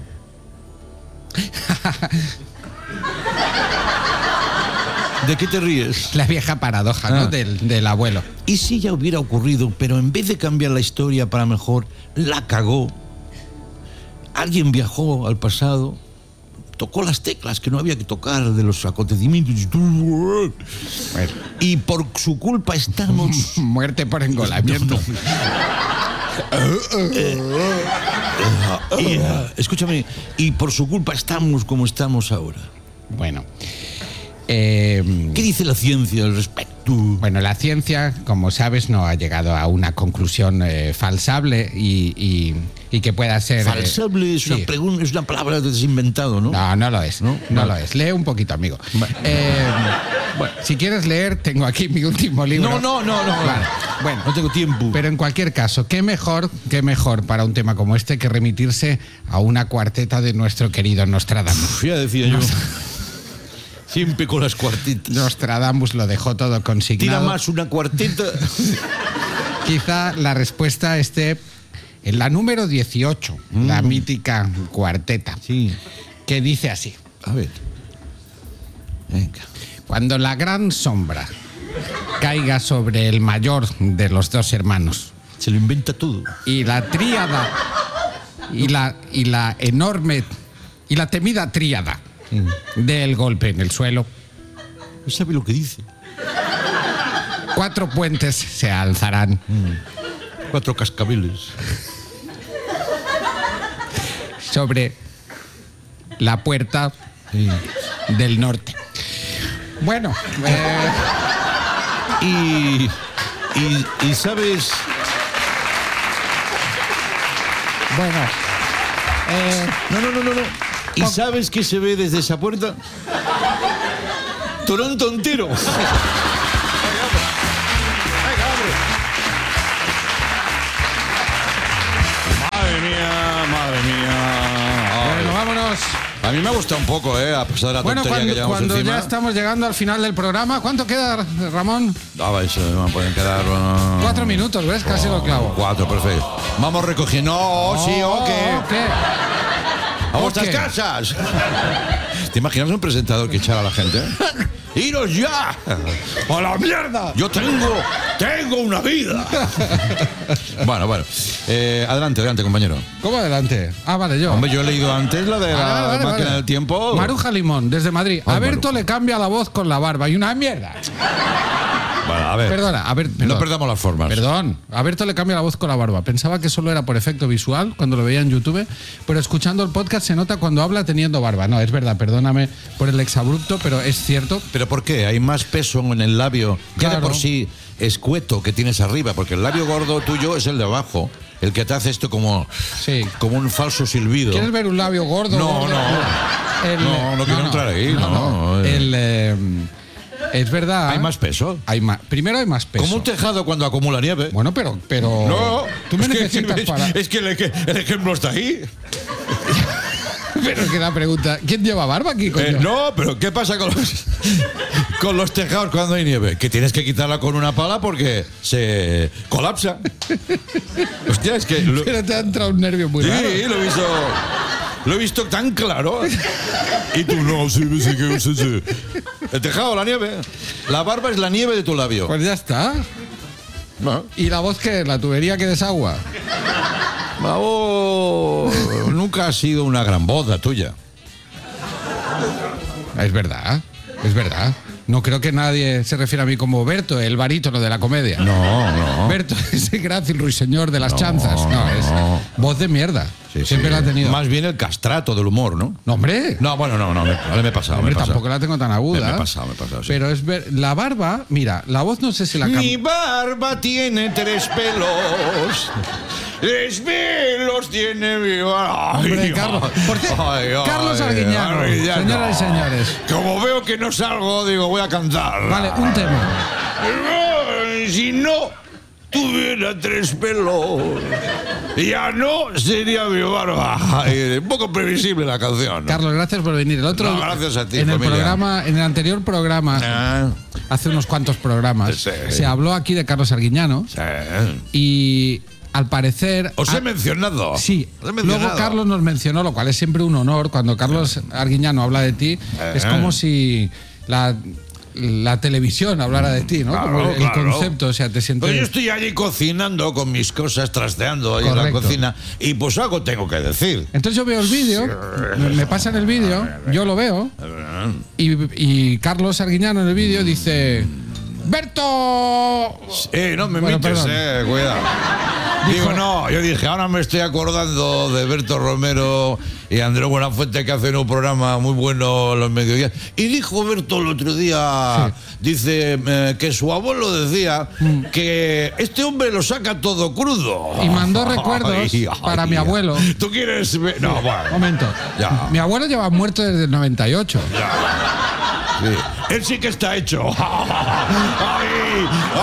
¿De qué te ríes? La vieja paradoja, ¿no? Del abuelo. ¿Y si ya hubiera ocurrido, pero en vez de cambiar la historia para mejor, la cagó? Alguien viajó al pasado, tocó las teclas que no había que tocar de los acontecimientos. Y por su culpa estamos... Muerte por engolamiento. Escúchame, y por su culpa estamos como estamos ahora. Bueno. ¿Qué dice la ciencia al respecto? Bueno, la ciencia, como sabes, no ha llegado a una conclusión falsable y que pueda ser... Falsable es, sí. Es una palabra que has inventado, ¿no? No, no lo es. No lo es. Lee un poquito, amigo. Bueno, si quieres leer, tengo aquí mi último libro. No. Vale. Bueno, no tengo tiempo. Pero en cualquier caso, qué mejor para un tema como este que remitirse a una cuarteta de nuestro querido Nostradamus. Ya decía yo. Siempre con las cuartetas. Nostradamus lo dejó todo consignado. Tira más una cuarteta. Quizá la respuesta esté en la número 18, la mítica cuarteta, sí. Que dice así. A ver. Venga. Cuando la gran sombra caiga sobre el mayor de los dos hermanos, Se lo inventa todo. Y la tríada. Y la enorme. Y la temida tríada del golpe en el suelo. No sabe lo que dice. 4 puentes se alzarán. 4 cascabeles. Sobre la puerta del norte. Bueno, Y sabes... bueno. No. ¿Y sabes qué se ve desde esa puerta? Toronto entero. Madre mía. Bueno, vámonos. A mí me ha gustado un poco, a pesar de la Bueno, tontería que llevamos cuando encima. ya estamos llegando al final del programa, ¿cuánto queda, Ramón? Eso, pueden quedar... 4 minutos, ¿ves? Casi lo clavo. 4, perfecto. Vamos recogiendo. No, sí, ¿Qué? ¡A vuestras casas! ¿Te imaginas un presentador que echara a la gente? ¡Iros ya! ¡A la mierda! Yo tengo una vida. Bueno. Adelante, compañero. ¿Cómo adelante? Ah, vale, yo. Hombre, yo he leído antes la de la máquina del tiempo. Maruja Limón, desde Madrid. Ay, A Berto Maruja. le cambia la voz con la barba y una mierda. Bueno, a ver. Perdona, a ver. No perdamos las formas. Perdón, a Berto le cambia la voz con la barba. Pensaba que solo era por efecto visual cuando lo veía en YouTube, pero escuchando el podcast se nota cuando habla teniendo barba. No, es verdad, perdóname por el exabrupto, pero es cierto. ¿Pero por qué? Hay más peso en el labio. Ya de Claro. por sí escueto que tienes arriba, porque el labio gordo tuyo es el de abajo, el que te hace esto como un falso silbido. ¿Quieres ver un labio gordo? No, gordo? no. No quiero entrar ahí, no. Es verdad. ¿Hay más peso? Primero hay más peso. Como un tejado cuando acumula nieve. Bueno, pero No, tú me es necesitas que, para. es que el ejemplo está ahí. Pero es que la pregunta, ¿quién lleva barba aquí, coño? No, pero ¿qué pasa con los tejados cuando hay nieve? Que tienes que quitarla con una pala porque se colapsa. Hostia, es que... Pero te ha entrado un nervio muy raro. Sí, lo he visto tan claro. Y tú no, sí. El tejado, la nieve. La barba es la nieve de tu labio. Pues ya está. No. ¿Y la voz qué? ¿La tubería que desagua? La voz nunca ha sido una gran voz la tuya. Es verdad. No creo que nadie se refiera a mí como Berto, el barítono de la comedia. No. Berto, ese grácil ruiseñor de las chanzas. No, es voz de mierda. Sí, Siempre la ha tenido. Más bien el castrato del humor, ¿no? No, hombre. No, bueno, no, me he pasado. Hombre, me he pasado. tampoco la tengo tan aguda. Me he pasado, sí. Pero la barba, mira, la voz no sé si la Mi cambia. barba tiene 3 pelos. 3 pelos tiene mi barba. Hombre, Carlos. Carlos Arguiñano, señoras y señores. Como veo que no salgo, digo, voy a cantar. Vale, un tema. Si no tuviera 3 pelos, ya no sería mi barba. Ay, un poco previsible la canción, ¿no? Carlos, gracias por venir. El otro, No, gracias a ti, en el familia. programa, en el anterior programa, hace unos cuantos programas, Sí. se habló aquí de Carlos Arguiñano Sí. y al parecer. Os he mencionado. Sí, Os he mencionado. luego Carlos nos mencionó, lo cual es siempre un honor. Cuando Carlos Arguiñano habla de ti, es como si la televisión hablara de ti, ¿no? Claro, como el claro. concepto, o sea, te sientes. Pues yo estoy allí cocinando con mis cosas, trasteando ahí en la Correcto. cocina, y pues algo tengo que decir. Entonces yo veo el vídeo, me pasan el vídeo, yo lo veo, y Carlos Arguiñano en el vídeo dice: ¡Berto! No me Bueno, mites, perdón. cuidado. Digo, no, yo dije, ahora me estoy acordando de Berto Romero y Andrés Buenafuente, que hacen un programa muy bueno los mediodías. Y dijo Berto el otro día, dice que su abuelo decía que este hombre lo saca todo crudo. Y mandó recuerdos para mi abuelo. ¿Tú quieres ver? No, bueno. Momento. Ya. Mi abuelo lleva muerto desde el 98. Sí. Él sí que está hecho. ¡Ay!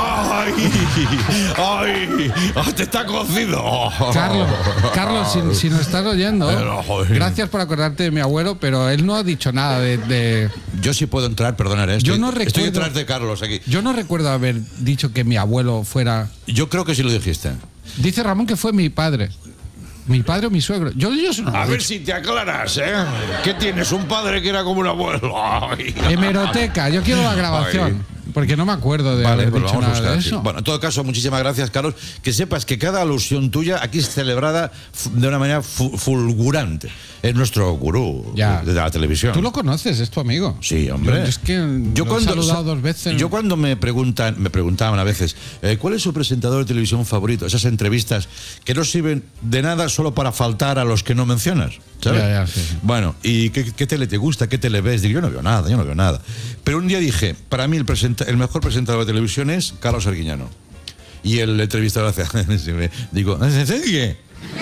¡Te está cocido! Carlos, si nos estás oyendo, Pero, joder. gracias por acordarte de mi abuelo, pero él no ha dicho nada de. Yo sí puedo entrar, perdonaré. Yo no Estoy recuerdo- detrás de Carlos aquí. Yo no recuerdo haber dicho que mi abuelo fuera. Yo creo que sí lo dijiste. Dice Ramón que fue mi padre. Mi padre o mi suegro. Yo eso no lo A he ver dicho. si te aclaras, ¿eh? ¿Qué tienes? Un padre que era como un abuelo. Ay. Hemeroteca, yo quiero la grabación. Ay. Porque no me acuerdo de haber pues dicho nada de eso. Bueno, en todo caso, muchísimas gracias, Carlos. Que sepas que cada alusión tuya aquí es celebrada de una manera fulgurante. Es nuestro gurú de la televisión. Tú lo conoces, es tu amigo. Sí, hombre. Es que lo he saludado 2 veces. Yo cuando me preguntaban a veces, ¿cuál es su presentador de televisión favorito? Esas entrevistas que no sirven de nada solo para faltar a los que no mencionas, ¿sabes? Sí. Bueno, ¿y qué tele te gusta? ¿Qué tele ves? Digo, yo no veo nada. Pero un día dije, para mí el mejor presentador de televisión es Carlos Arguiñano. Y el entrevistador hace, digo, ¿qué?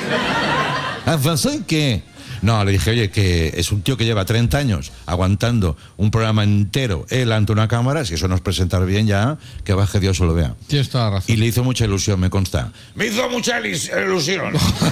¿Qué? No, le dije, oye, que es un tío que lleva 30 años aguantando un programa entero él ante una cámara, si eso no es presentar bien ya, que baje Dios se lo vea. Tienes toda la razón. Y le hizo mucha ilusión, me consta. Me hizo mucha ilusión.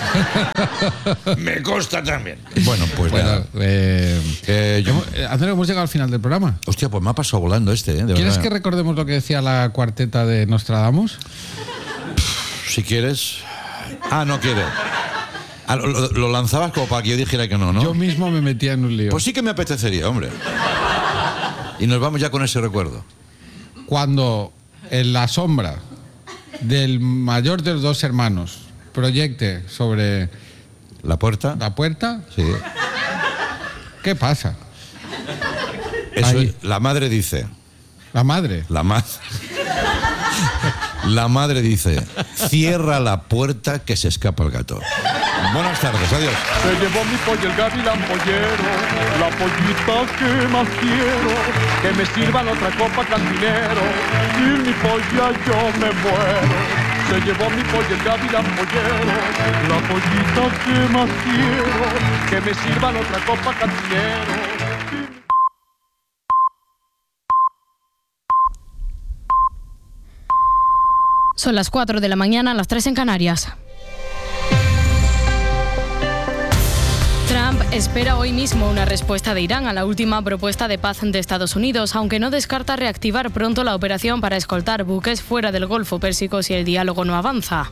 Me consta también. Bueno, pues nada. Andrés, hemos llegado al final del programa. Hostia, pues me ha pasado volando de ¿Quieres verdad. que recordemos lo que decía la cuarteta de Nostradamus? Si quieres. No quiere. Lo lanzabas como para que yo dijera que no, ¿no? Yo mismo me metía en un lío. Pues sí que me apetecería, hombre. Y nos vamos ya con ese recuerdo. Cuando en la sombra del mayor de los 2 hermanos proyecte sobre ¿La puerta? Sí. ¿Qué pasa? Eso es, la madre dice. ¿La madre? La madre dice, cierra la puerta que se escapa el gato. Buenas tardes, adiós. Se llevó mi pollo el gavilán pollero, la pollita que más quiero, que me sirvan otra copa cantinero, sin mi polla yo me muero. Se llevó mi pollo el gavilán pollero, la pollita que más quiero, que me sirvan otra copa cantinero. Son las 4 de la mañana, las 3 en Canarias. Trump espera hoy mismo una respuesta de Irán a la última propuesta de paz de Estados Unidos, aunque no descarta reactivar pronto la operación para escoltar buques fuera del Golfo Pérsico si el diálogo no avanza.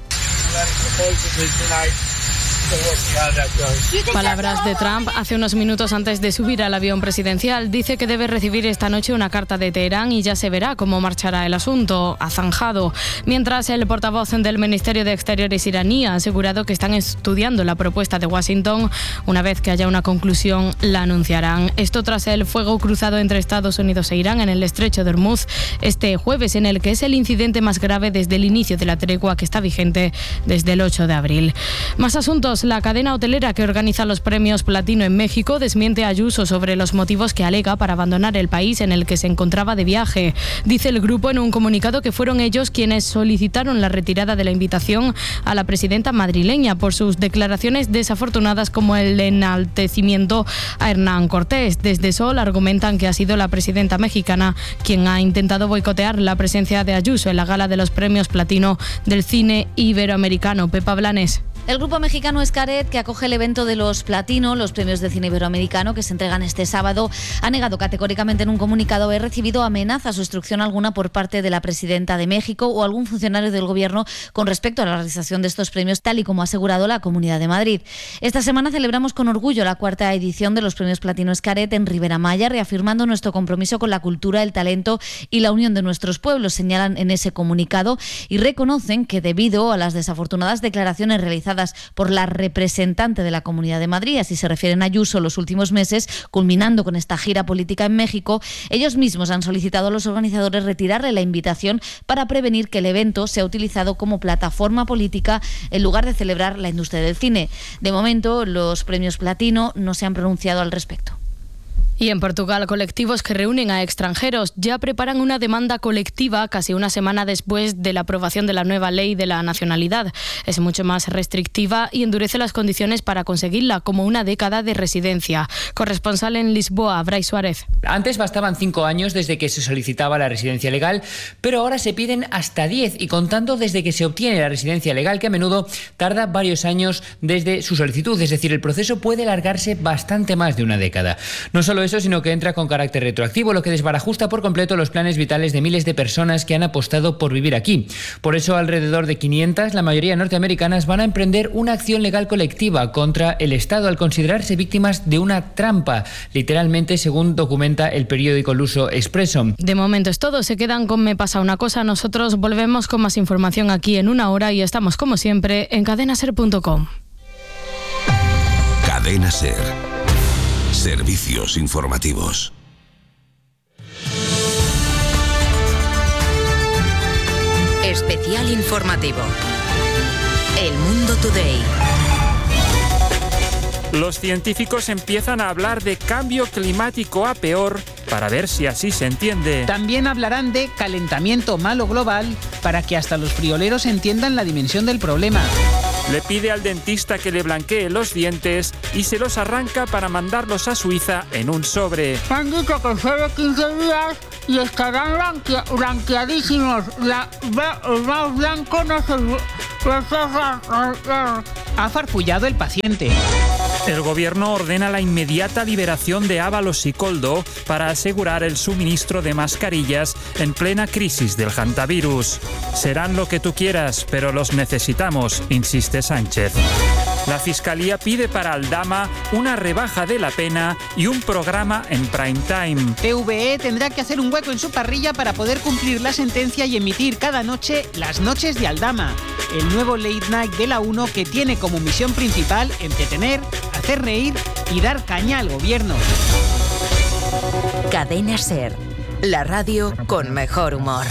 Palabras de Trump hace unos minutos antes de subir al avión presidencial. Dice que debe recibir esta noche una carta de Teherán y ya se verá cómo marchará el asunto. Ha zanjado. Mientras el portavoz del Ministerio de Exteriores iraní ha asegurado que están estudiando la propuesta de Washington. Una vez que haya una conclusión, la anunciarán. Esto tras el fuego cruzado entre Estados Unidos e Irán en el estrecho de Hormuz este jueves, en el que es el incidente más grave desde el inicio de la tregua que está vigente desde el 8 de abril. Más asuntos. La cadena hotelera que organiza los premios Platino en México desmiente a Ayuso sobre los motivos que alega para abandonar el país en el que se encontraba de viaje. Dice el grupo en un comunicado que fueron ellos quienes solicitaron la retirada de la invitación a la presidenta madrileña por sus declaraciones desafortunadas como el enaltecimiento a Hernán Cortés. Desde Sol argumentan que ha sido la presidenta mexicana quien ha intentado boicotear la presencia de Ayuso en la gala de los premios Platino del cine iberoamericano. Pepa Blanes. El grupo mexicano Xcaret, que acoge el evento de los Platino, los premios de cine iberoamericano que se entregan este sábado, ha negado categóricamente en un comunicado haber recibido amenazas o instrucción alguna por parte de la presidenta de México o algún funcionario del gobierno con respecto a la realización de estos premios, tal y como ha asegurado la Comunidad de Madrid. Esta semana celebramos con orgullo la 4ª edición de los premios Platino Xcaret en Ribera Maya, reafirmando nuestro compromiso con la cultura, el talento y la unión de nuestros pueblos, señalan en ese comunicado, y reconocen que debido a las desafortunadas declaraciones realizadas por la representante de la Comunidad de Madrid, así se refieren a Ayuso, los últimos meses, culminando con esta gira política en México, ellos mismos han solicitado a los organizadores retirarle la invitación para prevenir que el evento sea utilizado como plataforma política en lugar de celebrar la industria del cine. De momento, los premios Platino no se han pronunciado al respecto. Y en Portugal, colectivos que reúnen a extranjeros ya preparan una demanda colectiva casi una semana después de la aprobación de la nueva ley de la nacionalidad. Es mucho más restrictiva y endurece las condiciones para conseguirla, como una década de residencia. Corresponsal en Lisboa, Brais Suárez. Antes bastaban 5 años desde que se solicitaba la residencia legal, pero ahora se piden hasta 10, y contando desde que se obtiene la residencia legal, que a menudo tarda varios años desde su solicitud. Es decir, el proceso puede alargarse bastante más de una década. No solo eso, eso, sino que entra con carácter retroactivo, lo que desbarajusta por completo los planes vitales de miles de personas que han apostado por vivir aquí. Por eso, alrededor de 500, la mayoría norteamericanas, van a emprender una acción legal colectiva contra el Estado al considerarse víctimas de una trampa, literalmente, según documenta el periódico luso Expresso. De momento es todo. Se quedan con Me pasa una cosa. Nosotros volvemos con más información aquí en una hora y estamos, como siempre, en cadenaser.com. Cadena Ser. Servicios informativos. Especial informativo. El Mundo Today. Los científicos empiezan a hablar de cambio climático a peor para ver si así se entiende. También hablarán de calentamiento malo global para que hasta los frioleros entiendan la dimensión del problema. Le pide al dentista que le blanquee los dientes y se los arranca para mandarlos a Suiza en un sobre. Han dicho que solo 15 días y estarán blanqueadísimos. El más blanco no se... Ha farfullado el paciente. El gobierno ordena la inmediata liberación de Ábalos y Koldo para asegurar el suministro de mascarillas en plena crisis del hantavirus. Serán lo que tú quieras, pero los necesitamos, insiste Sánchez. La Fiscalía pide para Aldama una rebaja de la pena y un programa en prime time. TVE tendrá que hacer un hueco en su parrilla para poder cumplir la sentencia y emitir cada noche Las Noches de Aldama, el nuevo late night de la 1 que tiene como misión principal entretener, hacer reír y dar caña al gobierno. Cadena Ser, la radio con mejor humor.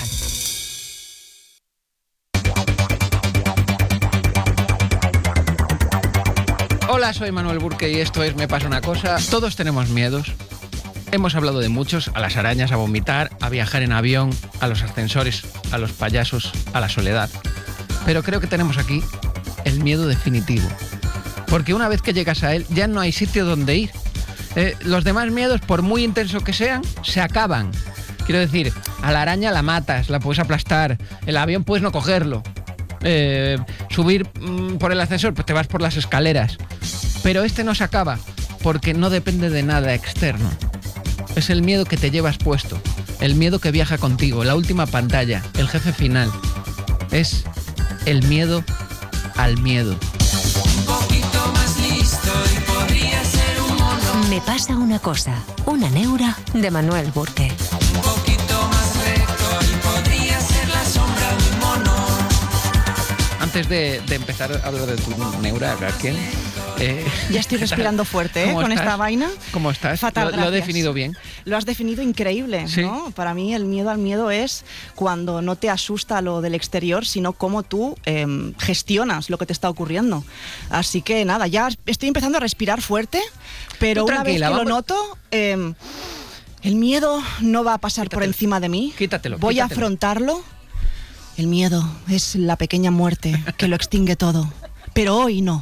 Hola, soy Manuel Burke y esto es Me pasa una cosa. Todos tenemos miedos. Hemos hablado de muchos, a las arañas, a vomitar, a viajar en avión, a los ascensores, a los payasos, a la soledad. Pero creo que tenemos aquí el miedo definitivo. Porque una vez que llegas a él, ya no hay sitio donde ir. Los demás miedos, por muy intensos que sean, se acaban. Quiero decir, a la araña la matas, la puedes aplastar, el avión puedes no cogerlo. Subir por el ascensor, pues te vas por las escaleras. Pero este no se acaba, porque no depende de nada externo. Es el miedo que te llevas puesto, el miedo que viaja contigo, la última pantalla, el jefe final. Es el miedo al miedo. Un poquito más listo y podría ser un mono. Me pasa una cosa, una neura de Manuel Burke. Un poquito más recto y podría ser la sombra de un mono. Antes de empezar a hablar de tu neura, Raquel... ya estoy respirando fuerte con esta vaina. ¿Cómo estás? Fatal, ¿Lo he definido bien? Lo has definido increíble, ¿sí? ¿No? Para mí el miedo al miedo es cuando no te asusta lo del exterior, sino cómo tú gestionas lo que te está ocurriendo. Así que nada, ya estoy empezando a respirar fuerte, pero una vez que lo noto... el miedo no va a pasar por encima de mí. Voy a afrontarlo. El miedo es la pequeña muerte que lo extingue todo. Pero hoy no.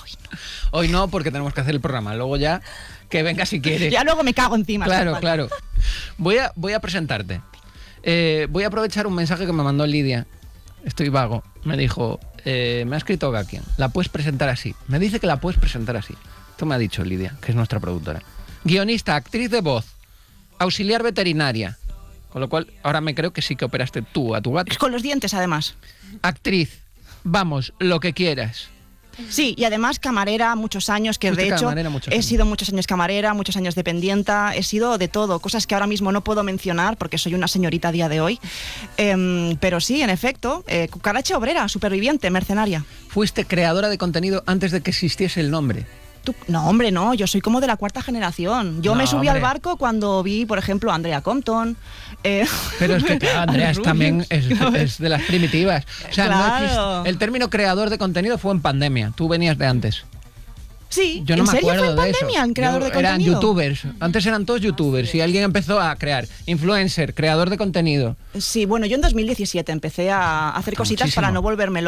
Hoy no, porque tenemos que hacer el programa. Luego ya, que venga si quieres. Ya luego me cago encima. Claro, claro. Voy a presentarte. Voy a aprovechar un mensaje que me mandó Lidia. Estoy vago. Me dijo, me ha escrito Gakian. La puedes presentar así. Me dice que la puedes presentar así. Esto me ha dicho Lidia, que es nuestra productora. Guionista, actriz de voz, auxiliar veterinaria. Con lo cual, ahora me creo que sí que operaste tú a tu gato. Con los dientes, además. Actriz, vamos, lo que quieras. Sí, y además camarera muchos años, que de hecho he sido muchos años camarera, muchos años dependienta, he sido de todo, cosas que ahora mismo no puedo mencionar porque soy una señorita a día de hoy. Pero sí, en efecto, cucaracha obrera, superviviente, mercenaria. Fuiste creadora de contenido antes de que existiese el nombre. No, hombre, no, yo soy como de la cuarta generación. Yo me subí al barco cuando vi, por ejemplo, a Andrea Compton. Pero es que Andrea también es de las primitivas. O sea, claro. El término creador de contenido fue en pandemia. Tú venías de antes. Sí, yo no ¿en me serio acuerdo fue en de pandemia, eso. creador de contenido? Eran youtubers. Antes eran todos youtubers y alguien empezó a crear. Influencer, creador de contenido. Sí, bueno, yo en 2017 empecé a hacer cositas para no volverme loca,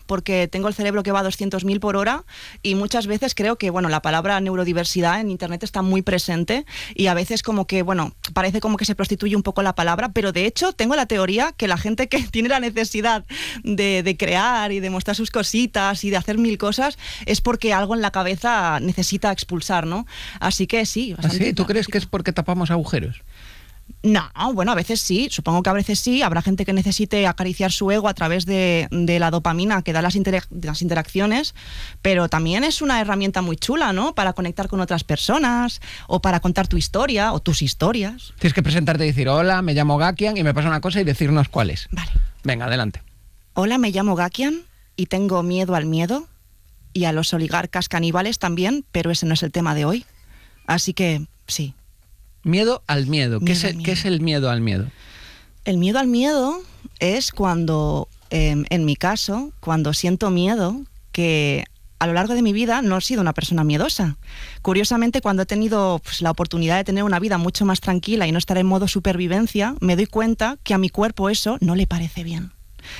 porque tengo el cerebro que va a 200.000 por hora y muchas veces creo que, bueno, la palabra neurodiversidad en Internet está muy presente y a veces como que, bueno, parece como que se prostituye un poco la palabra, pero de hecho tengo la teoría que la gente que tiene la necesidad de crear y de mostrar sus cositas y de hacer mil cosas es porque algo en la cabeza necesita expulsar, ¿no? Así que sí. ¿Así? ¿Tú crees que es porque tapamos agujeros? No, bueno, a veces sí, supongo que a veces sí, habrá gente que necesite acariciar su ego a través de la dopamina que da las interacciones, pero también es una herramienta muy chula, ¿no? Para conectar con otras personas, o para contar tu historia, o tus historias. Tienes que presentarte y decir, hola, me llamo Gakian y me pasa una cosa y decirnos cuál es. Vale. Venga, adelante. Hola, me llamo Gakian y tengo miedo al miedo y a los oligarcas caníbales también, pero ese no es el tema de hoy, así que sí. Miedo al miedo. ¿Qué es el miedo al miedo? El miedo al miedo es cuando, en mi caso, cuando siento miedo, que a lo largo de mi vida no he sido una persona miedosa. Curiosamente, cuando he tenido la oportunidad de tener una vida mucho más tranquila y no estar en modo supervivencia, me doy cuenta que a mi cuerpo eso no le parece bien.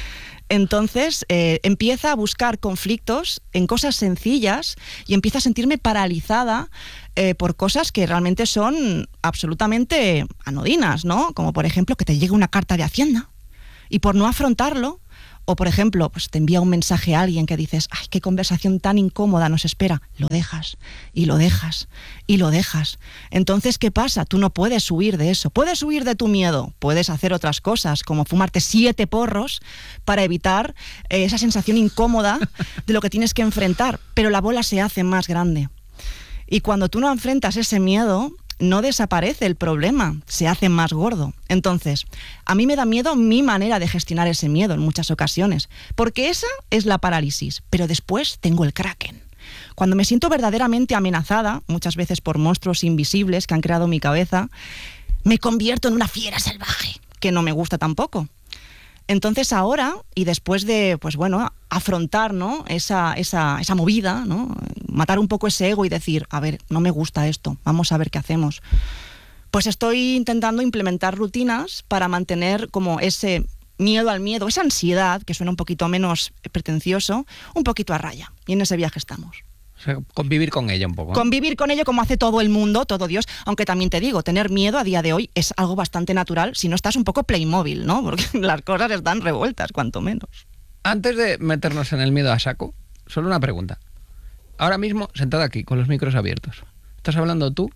Entonces empieza a buscar conflictos en cosas sencillas y empieza a sentirme paralizada por cosas que realmente son absolutamente anodinas, ¿no? Como por ejemplo que te llegue una carta de Hacienda y por no afrontarlo, o por ejemplo pues te envía un mensaje a alguien que dices, ¡ay, qué conversación tan incómoda nos espera! Lo dejas, y lo dejas, y lo dejas. Entonces, ¿qué pasa? Tú no puedes huir de eso. Puedes huir de tu miedo, puedes hacer otras cosas, como fumarte 7 porros para evitar esa sensación incómoda de lo que tienes que enfrentar, pero la bola se hace más grande. Y cuando tú no enfrentas ese miedo, no desaparece el problema, se hace más gordo. Entonces, a mí me da miedo mi manera de gestionar ese miedo en muchas ocasiones, porque esa es la parálisis, pero después tengo el kraken. Cuando me siento verdaderamente amenazada, muchas veces por monstruos invisibles que han creado mi cabeza, me convierto en una fiera salvaje, que no me gusta tampoco. Entonces ahora, y después de, pues bueno, afrontar, ¿no?, esa movida, ¿no?, matar un poco ese ego y decir, a ver, no me gusta esto, vamos a ver qué hacemos. Pues estoy intentando implementar rutinas para mantener como ese miedo al miedo, esa ansiedad, que suena un poquito menos pretencioso, un poquito a raya. Y en ese viaje estamos. O sea, convivir con ella un poco, ¿no? Convivir con ello como hace todo el mundo, todo Dios, aunque también te digo, tener miedo a día de hoy es algo bastante natural si no estás un poco Playmobil, ¿no? Porque las cosas están revueltas, cuanto menos. Antes de meternos en el miedo a saco, solo una pregunta. Ahora mismo, sentada aquí, con los micros abiertos, ¿estás hablando tú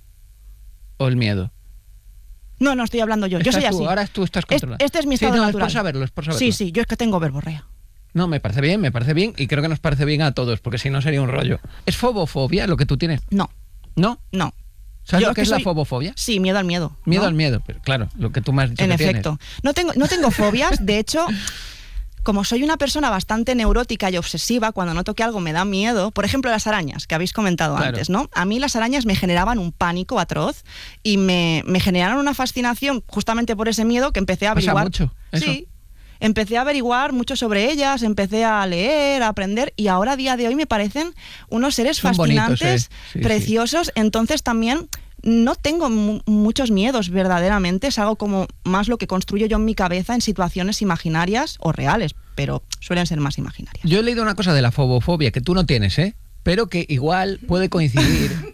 o el miedo? No, estoy hablando yo. Yo soy así. Ahora tú estás controlado. Este es mi estado natural. Es por saberlo. Sí, yo es que tengo verborrea. No, me parece bien y creo que nos parece bien a todos, porque si no sería un rollo. ¿Es fobofobia lo que tú tienes? No. ¿No? No. ¿Sabes lo que es la fobofobia? Sí, miedo al miedo. Miedo al miedo, pero claro, lo que tú me has dicho. En que efecto. Tienes. No tengo fobias, de hecho, como soy una persona bastante neurótica y obsesiva, cuando noto que algo me da miedo, por ejemplo las arañas, que habéis comentado antes, ¿no? A mí las arañas me generaban un pánico atroz y me generaron una fascinación justamente por ese miedo que empecé a averiguar. ¿Pasa mucho eso? Sí. Empecé a averiguar mucho sobre ellas, empecé a leer, a aprender y ahora a día de hoy me parecen unos seres fascinantes, bonitos, sí, preciosos. Sí. Entonces también no tengo muchos miedos verdaderamente, es algo como más lo que construyo yo en mi cabeza en situaciones imaginarias o reales, pero suelen ser más imaginarias. Yo he leído una cosa de la fobofobia que tú no tienes, pero que igual puede coincidir.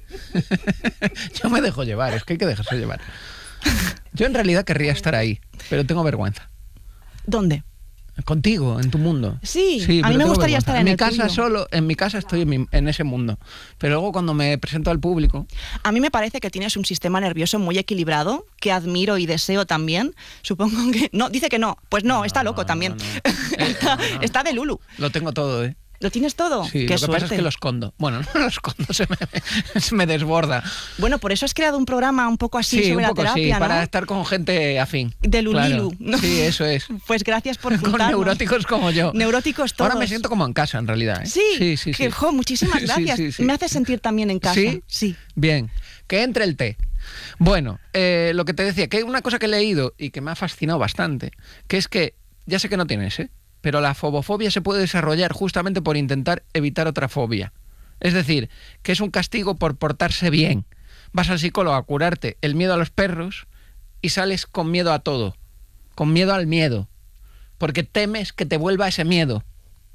Yo me dejo llevar, es que hay que dejarse llevar. Yo en realidad querría estar ahí, pero tengo vergüenza. ¿Dónde? Contigo, en tu mundo. Sí, a mí me gustaría estar en mi casa solo, en mi casa estoy en ese mundo. Pero luego cuando me presento al público... A mí me parece que tienes un sistema nervioso muy equilibrado, que admiro y deseo también. Supongo que... No, dice que no. Pues no, está loco también. No. Está de Lulu. Lo tengo todo, ¿Lo tienes todo? Sí, Qué lo que suerte. pasa es que lo escondo. Bueno, no lo escondo, se me desborda. Bueno, por eso has creado un programa un poco así sí, sobre un poco, la terapia, sí, ¿no? para estar con gente afín. De Lulilu. Claro. ¿No? Sí, eso es. Pues gracias por juntarnos. Con neuróticos como yo. Neuróticos todos. Ahora me siento como en casa, en realidad. Sí, sí. Jo, muchísimas gracias. Sí. Me hace sentir también en casa. Sí. Bien. Que entre el té. Bueno, lo que te decía, que hay una cosa que he leído y que me ha fascinado bastante, que es que, ya sé que no tienes, pero la fobofobia se puede desarrollar justamente por intentar evitar otra fobia. Es decir, que es un castigo por portarse bien. Vas al psicólogo a curarte el miedo a los perros y sales con miedo a todo, con miedo al miedo, porque temes que te vuelva ese miedo.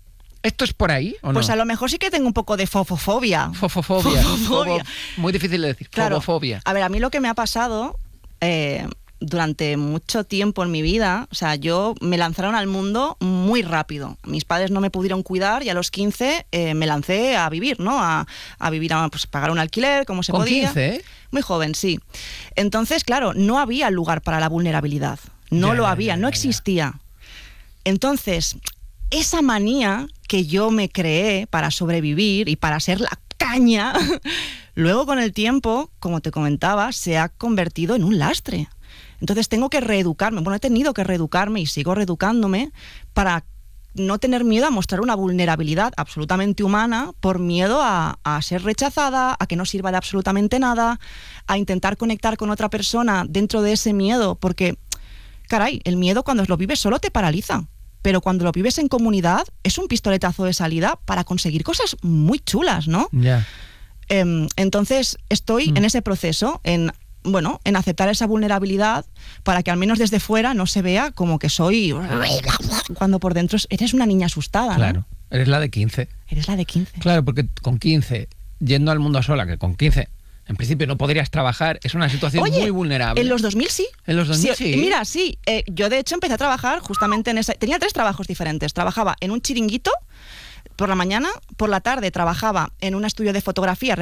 ¿Esto es por ahí o no? Pues a lo mejor sí que tengo un poco de fofofobia. Fofofobia. Muy difícil de decir. Claro. Fofofobia. A ver, a mí lo que me ha pasado durante mucho tiempo en mi vida, o sea, yo me lanzaron al mundo muy rápido. Mis padres no me pudieron cuidar y a los 15 me lancé a vivir, ¿no? A vivir, pues pagar un alquiler, como se podía. ¿Con 15? Muy joven, sí. Entonces, claro, no había lugar para la vulnerabilidad. No existía. Entonces, esa manía que yo me creé para sobrevivir y para ser la caña, luego con el tiempo, como te comentaba, se ha convertido en un lastre. Entonces tengo que reeducarme. Bueno, he tenido que reeducarme y sigo reeducándome para no tener miedo a mostrar una vulnerabilidad absolutamente humana por miedo a ser rechazada, a que no sirva de absolutamente nada, a intentar conectar con otra persona dentro de ese miedo, porque, caray, el miedo cuando lo vives solo te paraliza. Pero cuando lo vives en comunidad es un pistoletazo de salida para conseguir cosas muy chulas, ¿no? Ya. Entonces estoy en ese proceso, en aceptar esa vulnerabilidad para que al menos desde fuera no se vea como que soy... Cuando por dentro eres una niña asustada, Claro, ¿no? eres la de 15. Eres la de 15. Claro, porque con 15, yendo al mundo sola, que con 15... En principio no podrías trabajar, es una situación muy vulnerable. En los 2000 sí. En los 2000 sí. Mira, sí. Yo de hecho empecé a trabajar justamente en esa... Tenía 3 trabajos diferentes. Trabajaba en un chiringuito por la mañana, por la tarde trabajaba en un estudio de fotografía